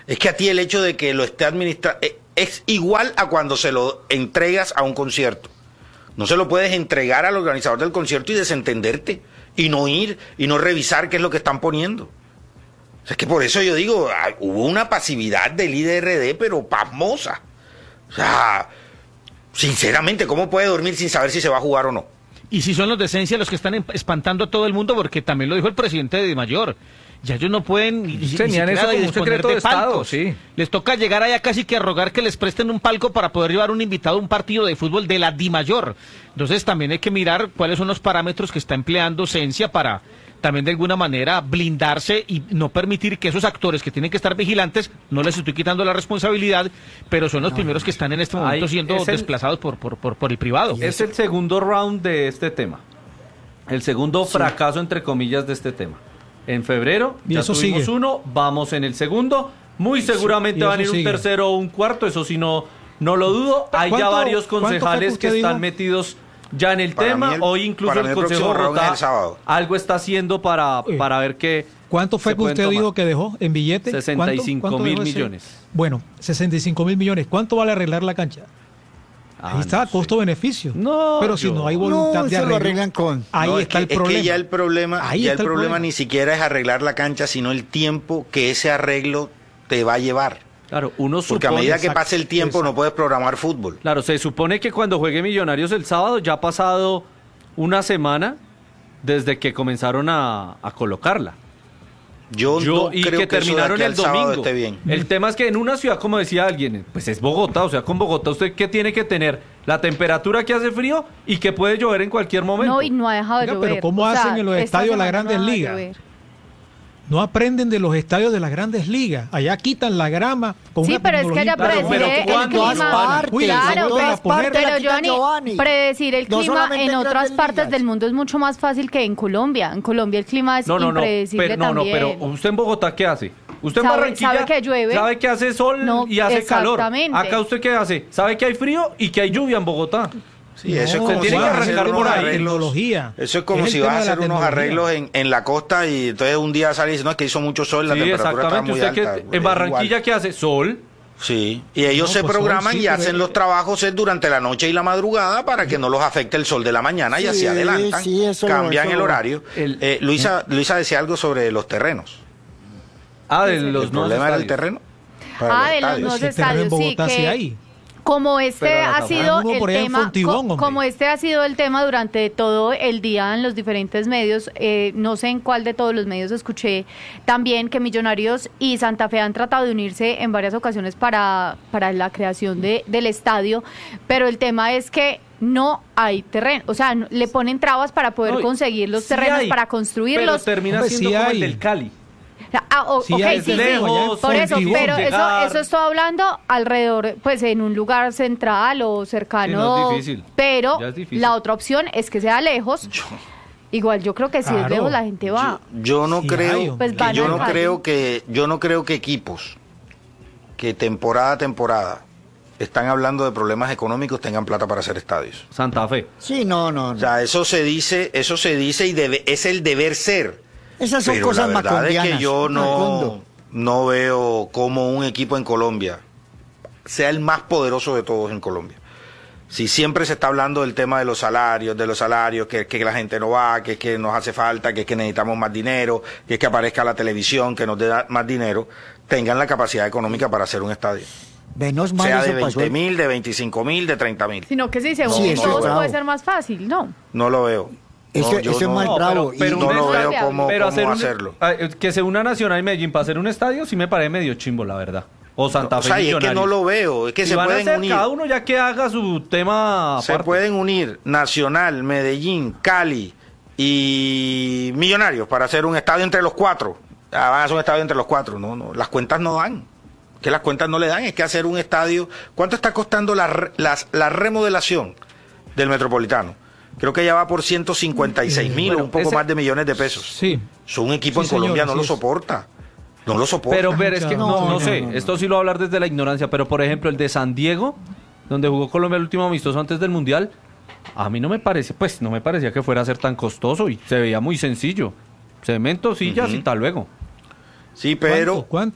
Es que a ti el hecho de que lo esté administrando es igual a cuando se lo entregas a un concierto. No se lo puedes entregar al organizador del concierto y desentenderte, y no ir, y no revisar qué es lo que están poniendo. O sea, es que por eso yo digo, hubo una pasividad del I D R D, pero pasmosa. O sea, sinceramente, ¿cómo puede dormir sin saber si se va a jugar o no? Y si son los de Esencia los que están espantando a todo el mundo, porque también lo dijo el presidente de Mayor. Ya ellos no pueden ni, ni tenían eso como un secreto de, de Estado, sí. Les toca llegar allá casi que a rogar que les presten un palco para poder llevar un invitado a un partido de fútbol de la Dimayor. Entonces también hay que mirar cuáles son los parámetros que está empleando Esencia para también de alguna manera blindarse y no permitir que esos actores que tienen que estar vigilantes, no les estoy quitando la responsabilidad, pero son los no, primeros que están en este momento ahí siendo el, desplazados por, por, por, por el privado. Es el segundo round de este tema. El segundo sí. fracaso, entre comillas, de este tema. En febrero y ya eso tuvimos sigue. uno, vamos en el segundo, muy seguramente van a ir un sigue. tercero o un cuarto, eso sí no, no lo dudo. Hay ya varios concejales que están dijo? metidos ya en el para tema, el, hoy incluso el, el Consejo de Bogotá algo está haciendo para, para ver qué. ¿Cuánto fue que usted tomar? dijo que dejó en billetes? sesenta y cinco mil millones. Bueno, sesenta y cinco mil millones. ¿Cuánto vale arreglar la cancha? Ah, ahí está, no costo-beneficio. No, pero si yo, no hay voluntad no, de arreglar, lo arreglan con. Ahí no, está es el que, problema. Es que ya el problema, ahí ya el el problema, problema ni siquiera es arreglar la cancha, sino el tiempo que ese arreglo te va a llevar. Claro, uno Porque supone, a medida que exacto, pase el tiempo exacto. no puedes programar fútbol. Claro, se supone que cuando juegue Millonarios el sábado ya ha pasado una semana desde que comenzaron a, a colocarla. Yo, Yo no y creo que, que terminaron el domingo. Esté bien. El tema es que en una ciudad, como decía alguien, pues es Bogotá, o sea, con Bogotá usted qué tiene que tener la temperatura que hace frío y que puede llover en cualquier momento. No, y no ha dejado de Oiga, llover. pero ¿cómo o hacen sea, en los estadios de las Grandes no Ligas? No aprenden de los estadios de las Grandes Ligas. Allá quitan la grama con sí, una pero es que allá tecnología- predecir Claro, el pero clima. partes, Claro, en todas pero, partes la pero quitan, Giovanni, Giovanni. predecir el No clima solamente en en otras Grandes partes Ligas. del mundo es mucho más fácil que en Colombia. En Colombia el clima es No, no, no, impredecible pero, no, no, también. pero usted en Bogotá, ¿qué hace? Usted en Sabe- Barranquilla sabe que llueve. sabe que hace sol No, y hace calor. exactamente. Acá usted ¿qué hace? Sabe que hay frío y que hay lluvia en Bogotá. Sí, eso No, es como se si tiene vas que a hacer arrancar unos por ahí. arreglos. Tecnología. Eso es como Es el si vas a tema de la hacer unos tecnología. arreglos en, en la costa y entonces un día sale y dice, no, es que hizo mucho sol, la Sí, temperatura está exactamente. muy Usted alta. que en Barranquilla ¿qué hace? Sol. Sí, y ellos No, se pues programan sol, sí, y pero hacen es- los trabajos es durante la noche y la madrugada para que no los afecte el sol de la mañana y Sí, así adelantan, sí, eso lo- cambian eso el lo- horario. El- Eh, Luisa, Luisa decía algo sobre los terrenos. Ah, de El los nuevos problema del estadios. terreno. para Ah, los de los estadios. nuevos Si el terreno en estadios, sí, Bogotá sí que hay. como este Pero ha la sido uno el por ahí en tema, Fontibón, co- hombre. como este ha sido el tema durante todo el día en los diferentes medios, eh, no sé en cuál de todos los medios escuché también que Millonarios y Santa Fe han tratado de unirse en varias ocasiones para, para la creación de, del estadio, pero el tema es que no hay terreno, o sea, no- le ponen trabas para poder No, conseguir los sí terrenos, hay, para Pero construirlos. termina Hombre, siendo sí como el hay. del Cali. Ah, o- Sí, ok, hay sí, sí, lejos, por eso, Fontibón, pero eso, llegar. eso estoy hablando alrededor, pues en un lugar central o cercano, Sí, no es difícil. pero Ya es difícil. la otra opción es que sea lejos. Igual yo creo que si es Claro. lejos la gente va. Yo, yo no Sí creo, hay, hombre. Pues van que yo al no Cali. creo que yo no creo que equipos que temporada a temporada están hablando de problemas económicos tengan plata para hacer estadios. Santa Fe. Sí, no, no, O no. sea, eso se dice, eso se dice y debe, es el deber ser. Esas son Pero cosas la verdad es macondianas. que yo no, Macondo. no veo cómo un equipo en Colombia sea el más poderoso de todos en Colombia. Si siempre se está hablando del tema de los salarios, de los salarios, que, que la gente no va, que, que nos hace falta, que, que necesitamos más dinero, que es que aparezca la televisión, que nos dé más dinero, tengan la capacidad económica para hacer un estadio. Menos mal Sea eso de pasó. veinte mil, de veinticinco mil, de treinta mil. Sino que si se No, unen eso todos es bravo. puede ser más fácil, ¿no? No lo veo. Eso, No, yo eso es no- más No, bravo. pero- pero y- no un lo estadio, veo cómo, pero cómo hacer un- hacerlo. ah, eh, que se una Nacional y Medellín para hacer un estadio sí me parece medio chimbo, la verdad. O Santa o Fe sea, y es que Millonarios. no lo veo, es que Si se van a pueden hacer unir. cada uno ya que haga su tema Se aparte. pueden unir Nacional, Medellín, Cali y Millonarios para hacer un estadio entre los cuatro. Ah, van a hacer un estadio entre los cuatro. No, no, las cuentas no dan. Que las cuentas no le dan, es que hacer un estadio. ¿Cuánto está costando la, re- las- la remodelación del Metropolitano? Creo que ya va por ciento cincuenta y seis mil Bueno, o un poco ese- más de millones de pesos. Sí. So, un equipo Sí, en Colombia señor, no así lo es. soporta. No lo soporta. Pero, pero es que no, No, no, no, sé, no, no. esto sí lo voy a hablar desde la ignorancia, pero por ejemplo el de San Diego, donde jugó Colombia el último amistoso antes del Mundial, a mí no me parece, pues no me parecía que fuera a ser tan costoso y se veía muy sencillo. Cemento, sillas Ujú. y tal luego. Sí, pero... ¿Cuánto? ¿Cuánto?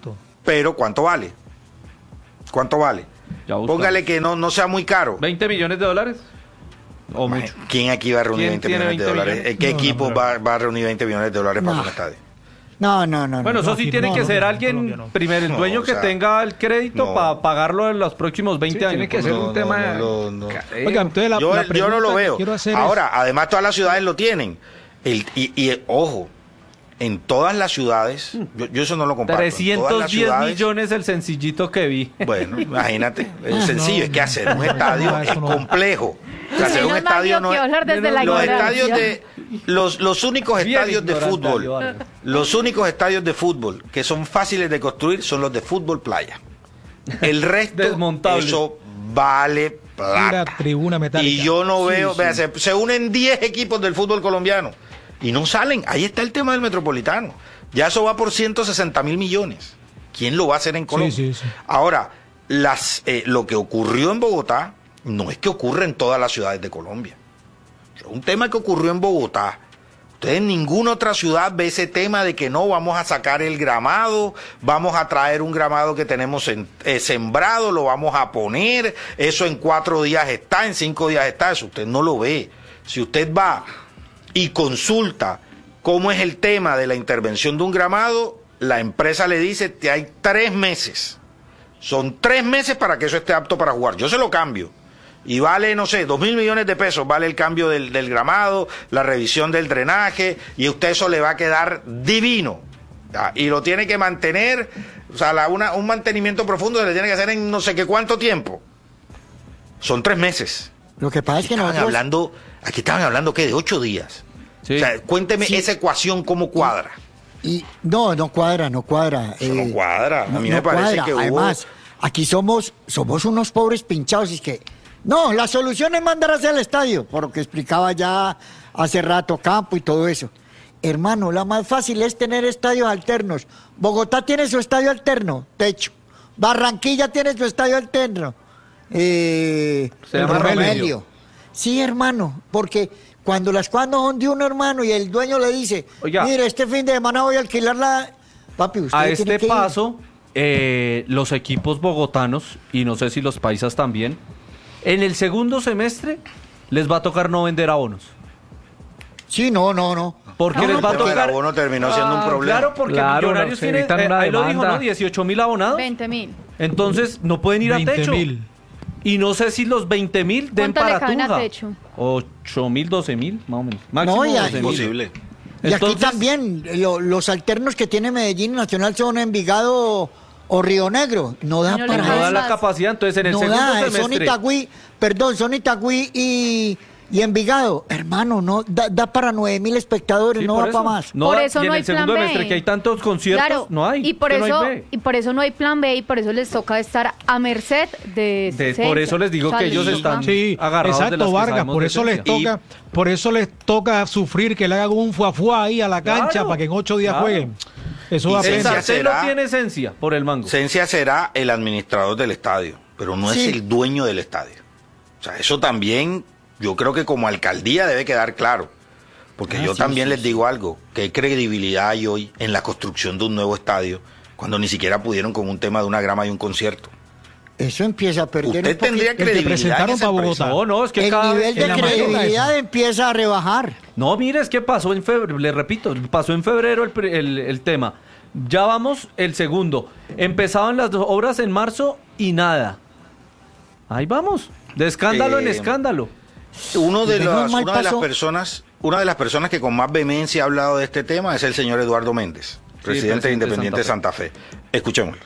pero ¿cuánto vale? ¿Cuánto vale? Póngale que no, no sea muy caro. ¿veinte millones de dólares? ¿O mucho? ¿Quién aquí va a reunir veinte millones de dólares? millones? ¿Qué No, equipo no, pero... va, va a reunir veinte millones de dólares No. para un estadio? No, no, no. Bueno, no, eso sí aquí tiene no, que no, ser no, alguien, Colombia no. primero, el No, dueño o que sea, tenga el crédito no. para pagarlo en los próximos veinte Sí, años. tiene que pues, ser no. un tema... no, no, no. Oiga, entonces la, yo, la yo pregunta no lo que veo. quiero hacer Ahora, además todas las ciudades lo tienen. El, y, y, ojo, en todas las ciudades, yo, yo eso no lo comparto. en todas trescientos las diez ciudades, millones el sencillito que vi. Bueno, imagínate, es sencillo, no, es que no. hacer un estadio No, eso es no. complejo. O sea, hacer un Menos mal estadio yo no que es... hablar desde la Los ignorancia. estadios de... Los, los únicos Bien estadios de ignorante, fútbol, Eduardo. los únicos estadios de fútbol que son fáciles de construir son los de fútbol playa. El resto, Desmontables. eso vale Una plata. tribuna metálica. Y yo no Sí, veo, sí. vea, se, se unen diez equipos del fútbol colombiano y no salen. Ahí está el tema del Metropolitano. Ya eso va por ciento sesenta mil millones. ¿Quién lo va a hacer en Colombia? sí, sí. Ahora, las, eh, lo que ocurrió en Bogotá no es que ocurre en todas las ciudades de Colombia. Es un tema que ocurrió en Bogotá. Ustedes en ninguna otra ciudad ve ese tema de que no vamos a sacar el gramado, vamos a traer un gramado que tenemos en, eh, sembrado, lo vamos a poner, eso en cuatro días está, en cinco días está, eso usted no lo ve. Si usted va y consulta cómo es el tema de la intervención de un gramado, la empresa le dice que hay tres meses. Son tres meses para que eso esté apto para jugar. Yo se lo cambio. Y vale, no sé, dos mil millones de pesos, vale el cambio del, del gramado, la revisión del drenaje, y a usted eso le va a quedar divino. ¿Ya? Y lo tiene que mantener, o sea, la, una, un mantenimiento profundo se le tiene que hacer en no sé qué cuánto tiempo. Son tres meses. Lo que pasa es que Estaban nosotros... hablando, aquí estaban hablando, ¿qué? De ocho días. Sí. O sea, cuénteme Sí. esa ecuación cómo cuadra. Y no, no cuadra, no cuadra. Eso no cuadra. A no- mí no me parece cuadra. que hubo- Además, aquí somos, somos unos pobres pinchados. Y es que, no, la solución es mandar hacia el estadio, por lo que explicaba ya hace rato Campo y todo eso. Hermano, la más fácil es tener estadios alternos. Bogotá tiene su estadio alterno, techo. Barranquilla tiene su estadio alterno. Eh, Se llama Romelio. Sí, hermano, porque cuando las cosas no son de uno, hermano, y el dueño le dice, Oiga. mire, este fin de semana voy a alquilar la... Papi, usted A tiene este que ir. paso, eh, los equipos bogotanos, y no sé si los paisas también, en el segundo semestre les va a tocar no vender abonos. Sí, no, no, no. Porque No, les no, va a El tema del tocar... abono terminó siendo un Ah, problema. Claro, porque Claro, Millonarios no, se tiene, evitan eh, una ahí lo dijo, demanda. ¿no? dieciocho mil abonados. veinte mil. Entonces no pueden ir a veinte techo. mil. Y no sé si los veinte mil den ¿Cuánto le para caben a Tunja. techo? ocho mil, doce mil, más o menos. Máximo No, y a- doce mil. Imposible. Y aquí Entonces- también, lo- los alternos que tiene Medellín y Nacional son Envigado o Río Negro. No da No le para No caben da eso. la más. capacidad, entonces en el No segundo da, son semestre... Itagüí, perdón, son Itagüí y, y Envigado. Hermano, no da, da para nueve mil espectadores, Sí, no por da eso. para más. No Por da- eso y en no hay el segundo plan B. semestre que hay tantos conciertos, Claro, no hay. y por que no hay eso B. y por eso no hay plan B y por eso les toca estar a merced de, De- esencia. por eso les digo O sea, que ellos les están- toca- Sí, agarrados de las exacto, que Vargas, sabemos por de eso les esencia. toca, por eso les toca sufrir que le hagan un fuafuá ahí a la cancha Claro, para que en ocho días claro. jueguen. Eso Y da se El pena. Esencia sartén no será- tiene esencia por el mango. Cencia será el administrador del estadio, pero no Sí. es el dueño del estadio. O sea, eso también yo creo que como alcaldía debe quedar claro. Porque Ah, yo sí, también sí, les sí. digo algo, ¿qué credibilidad hay hoy en la construcción de un nuevo estadio cuando ni siquiera pudieron con un tema de una grama y un concierto? Eso empieza a perder Usted un poquito. tendría El que credibilidad en presentaron esa para empresa. Bogotá. No, no, es que El cada nivel vez- de en la mayoría credibilidad eso. empieza a rebajar. No, mire, es que pasó en febrero, le repito, pasó en febrero el, pri- el- el tema. Ya vamos el segundo. Empezaban las dos obras en marzo y nada. Ahí vamos, de escándalo en Eh, escándalo. Uno de Menos las, mal una de las pasó. personas, una de las personas que con más vehemencia ha hablado de este tema es el señor Eduardo Méndez, presidente, de presidente de Independiente de Santa Santa Fe. Escuchémoslo.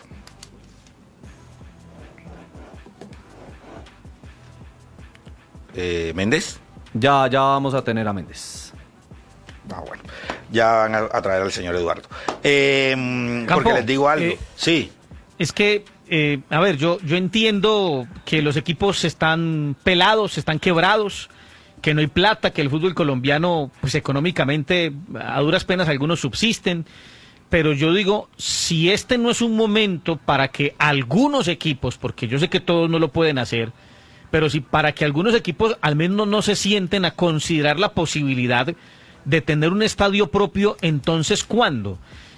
Eh, Méndez. Ya, ya vamos a tener a Méndez. Ah, bueno. Ya van a, a traer al señor Eduardo. Eh, Campo, porque les digo algo. eh, sí. Es que, eh, a ver, yo, yo entiendo que los equipos están pelados, están quebrados, que no hay plata, que el fútbol colombiano, pues económicamente, a duras penas algunos subsisten. Pero yo digo, si este no es un momento para que algunos equipos, porque yo sé que todos no lo pueden hacer, pero si para que algunos equipos al menos no se sienten a considerar la posibilidad de tener un estadio propio, entonces ¿cuándo?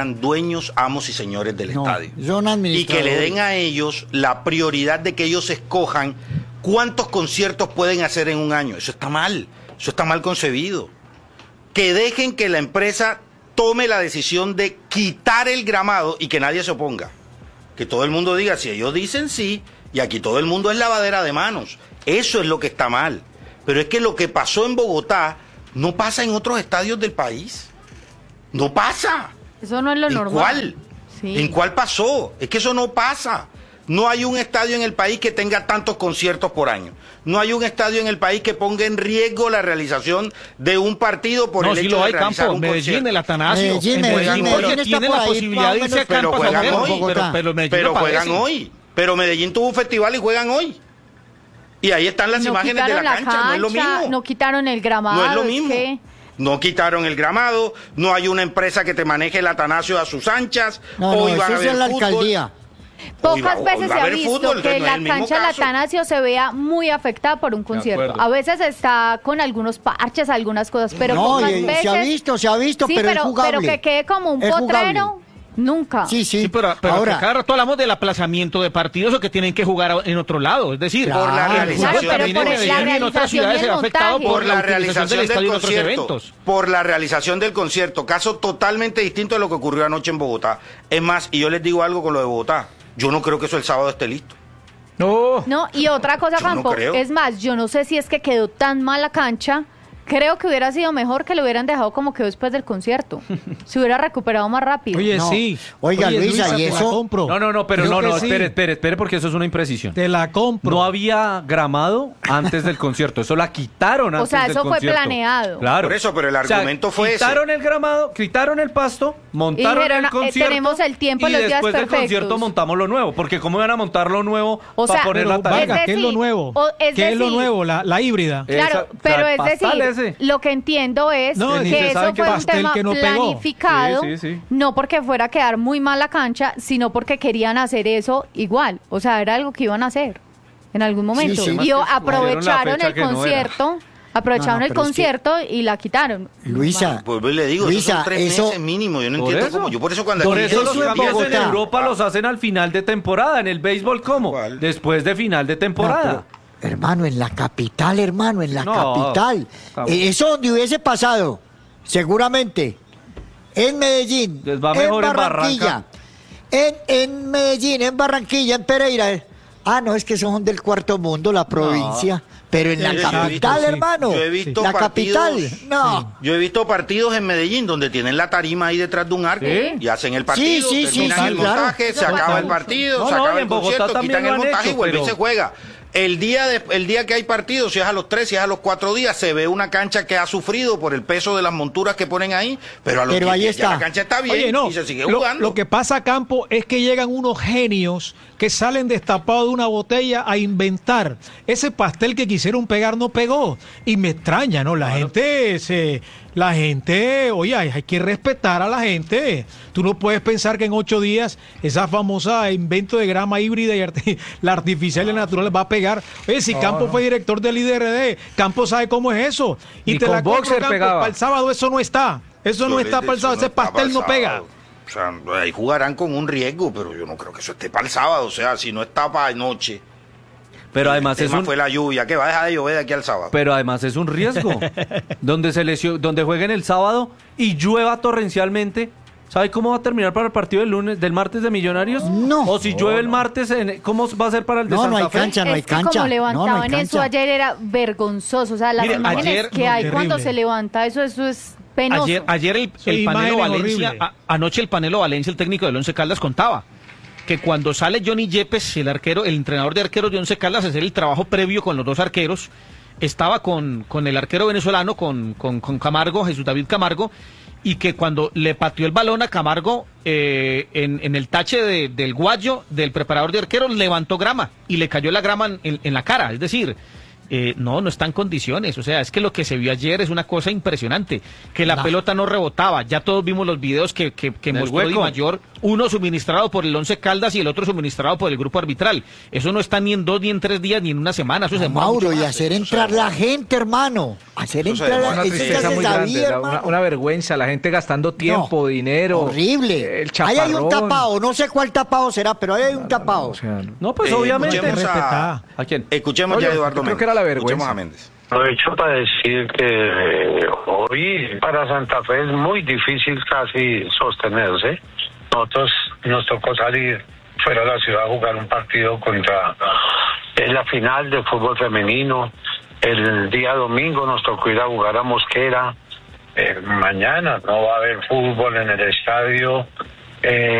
fueran dueños, amos y señores del No, estadio. son Y que le administradores. den a ellos la prioridad de que ellos escojan cuántos conciertos pueden hacer en un año. Eso está mal, eso está mal concebido. Que dejen que la empresa tome la decisión de quitar el gramado y que nadie se oponga. Que todo el mundo diga, si ellos dicen sí, y aquí todo el mundo es lavadera de manos. Eso es lo que está mal. pero es que lo que pasó en Bogotá no pasa en otros estadios del país. No pasa. Eso no es lo ¿En normal. cuál? Sí. ¿En cuál pasó? Es que eso no pasa. No hay un estadio en el país que tenga tantos conciertos por año. No hay un estadio en el país que ponga en riesgo la realización de un partido por no, el sí hecho lo de hay, realizar Campo, un Medellín, concierto. el Atanasio. Medellín, en Medellín, Medellín, Medellín tiene está la por ahí, posibilidad de más o irse a menos, Pero campo a juegan jugar, hoy. pero, pero Medellín Pero no juegan aparece. hoy. Pero Medellín tuvo un festival y juegan hoy. Y ahí están las No imágenes de la quitaron cancha, no es lo mismo. No quitaron el gramado. No es lo mismo. que- No quitaron el gramado, no hay una empresa que te maneje el Atanasio a sus anchas. No, no, hoy van eso a es ver en la fútbol. alcaldía. Hoy va- Pocas hoy veces va se a ha haber visto fútbol, que entonces no es la el mismo cancha del caso. Atanasio se vea muy afectada por un concierto. acuerdo. A veces está con algunos parches, algunas cosas, pero No, pocas y- y veces... se ha visto, se ha visto, sí, pero es pero, jugable. pero que quede como un Es potrero, jugable. nunca. Sí, sí. Sí, pero, pero Ahora, que cada rato hablamos del aplazamiento de partidos o que tienen que jugar en otro lado. Es decir, Claro. Por la Claro, realización pero también por en la Medellín y en otras realización ciudades y se el ha afectado montaje. por por la utilización realización del del estadio en otros concierto, eventos. por la realización del concierto, caso totalmente distinto de lo que ocurrió anoche en Bogotá. Es más, y yo les digo algo con lo de Bogotá, yo no creo que eso el sábado esté listo. No. No, y otra cosa, Yo no Campo, creo. es más, yo no sé si es que quedó tan mal la cancha. Creo que hubiera sido mejor que lo hubieran dejado como quedó después del concierto. Se hubiera recuperado más rápido. Oye, No. sí. Oiga, Oye, Luisa, ¿y te la eso? compro. No, no, no, pero Creo no, que no, sí. espere, espere, espere, porque eso es una imprecisión. Te la compro. No había gramado antes del concierto, eso la quitaron antes sea, del eso fue concierto. planeado. Claro. Por eso, pero el O sea, argumento fue ese. Quitaron el gramado, quitaron el pasto, montaron dijeron, el "Eh, concierto. tenemos el tiempo, y los días después del perfectos". concierto montamos lo nuevo, porque cómo iban a montar lo nuevo O para sea, poner Pero, la tarea. Vargas, Es ¿qué es lo decir, nuevo? o- es ¿Qué es lo decir- nuevo? La, la híbrida. Eh, Claro, Esa- pero o sea, es pastal decir, ese. lo que entiendo es No, ni que se eso sabe qué fue un pastel tema que no pegó. planificado, Sí, sí, sí. no porque fuera a quedar muy mal la cancha, sino porque querían hacer eso igual. O sea, era algo que iban a hacer en algún momento. sí. Y o- Escogieron la aprovecharon fecha el que no era. concierto, aprovecharon No, no, el pero es que- concierto y la quitaron. Luisa, Pues le digo, esos Luisa, son tres eso- meses mínimo. Yo no Por entiendo eso. cómo. Yo por eso cuando Por aquí eso dicen los en cambio- cambios en Bogotá. Europa los hacen al final de temporada. En el béisbol, ¿cómo? ¿Cuál? Después de final de temporada. No, pero, hermano, en la capital, hermano, en la No, capital. estamos- Eh, Eso donde hubiese pasado, seguramente, en Medellín, Les va mejor en Barranquilla, Barranca. en, en Medellín, en Barranquilla, en Pereira. eh. Ah, no, es que son del cuarto mundo, la provincia. Pero en la Exacto, capital, sí. hermano. Yo he visto la capital, partidos- no. Yo he visto partidos en Medellín donde tienen la tarima ahí detrás de un arco ¿Sí? y hacen el partido, Sí, sí, sí, terminan sí, el claro. montaje, se Eso acaba pasa el mucho. partido, No, se no, acaba y el en Bogotá concierto, también quitan lo el han montaje hecho, y vuelve y pero- se juega. El día, de- el día que hay partido, si es a los tres, si es a los cuatro días, se ve una cancha que ha sufrido por el peso de las monturas que ponen ahí, pero a los Pero diez ahí días ya está. la cancha está bien Oye, no, y se sigue lo, jugando. lo que pasa a campo es que llegan unos genios que salen destapados de una botella a inventar. Ese pastel que quisieron pegar no pegó. Y me extraña, ¿no? La gente se... La gente, oye, hay hay que respetar a la gente. Tú no puedes pensar que en ocho días esa famosa invento de grama híbrida y arti- la artificial y la natural va a pegar. Oye, si Campos fue director del I D R D, Campos sabe cómo es eso. Y Ni te con la compro, boxer Campos, pegaba. para el sábado eso no está. Eso no Yo está les- para el sábado, eso ese está pastel pa'l no pega. sábado. O sea, ahí jugarán con un riesgo, pero yo no creo que eso esté para el sábado. O sea, si no está para noche. Pero además el es tema un, fue la lluvia, que va a dejar de llover de aquí al sábado. pero además es un riesgo. donde se lesio- donde jueguen el sábado y llueva torrencialmente. ¿Sabe cómo va a terminar para el partido del lunes, del martes de Millonarios? No. O si llueve el martes, en- ¿cómo va a ser para el de No, Santa no hay Fe? cancha, no hay es que cancha. como No, no levantaban hay eso cancha. ayer era vergonzoso. O sea, las Mire, imágenes ayer- que no, hay terrible. cuando se levanta, eso, eso es penoso. Ayer, ayer el, Sí, el Panelo imágenes Valencia, horribles. a- anoche el Panelo Valencia, el técnico del Once Caldas, contaba que cuando sale Johnny Yepes, el arquero, el entrenador de arqueros de Once Caldas, a hacer el trabajo previo con los dos arqueros, estaba con, con el arquero venezolano, con, con, con Camargo, Jesús David Camargo, y que cuando le pateó el balón a Camargo eh, en, en el tache de- del guayo del preparador de arqueros, levantó grama y le cayó la grama en, en la cara. Es decir, eh, no, no está en condiciones. O sea, es que lo que se vio ayer es una cosa impresionante. Que la No. pelota no rebotaba. Ya todos vimos los videos que, que, que En el mostró Di hueco. Mayor, uno suministrado por el Once Caldas y el otro suministrado por el grupo arbitral. Eso no está ni en dos, ni en tres días, ni en una semana. Eso se demora Mauro, mucho y más. hacer entrar la gente, hermano. Hacer Eso se entrar demora. la Una eso tristeza ya muy se grande, sabía, la- una, hermano. una vergüenza, la gente gastando tiempo, No, dinero. Horrible. El Ahí hay un chaparrón. tapado, no sé cuál tapado será, pero ahí hay un tapado. O sea, no. No, pues Eh, obviamente. escuchemos ¿A a, quién? escuchemos Oye, ya a Eduardo yo creo Méndez. que era la vergüenza. Escuchemos a Méndez. Aprovecho para decir que eh, hoy para Santa Fe es muy difícil casi sostenerse. Nosotros nos tocó salir fuera de la ciudad a jugar un partido contra en la final de fútbol femenino El día domingo nos tocó ir a jugar a Mosquera. Eh, mañana no va a haber fútbol en el estadio. Eh,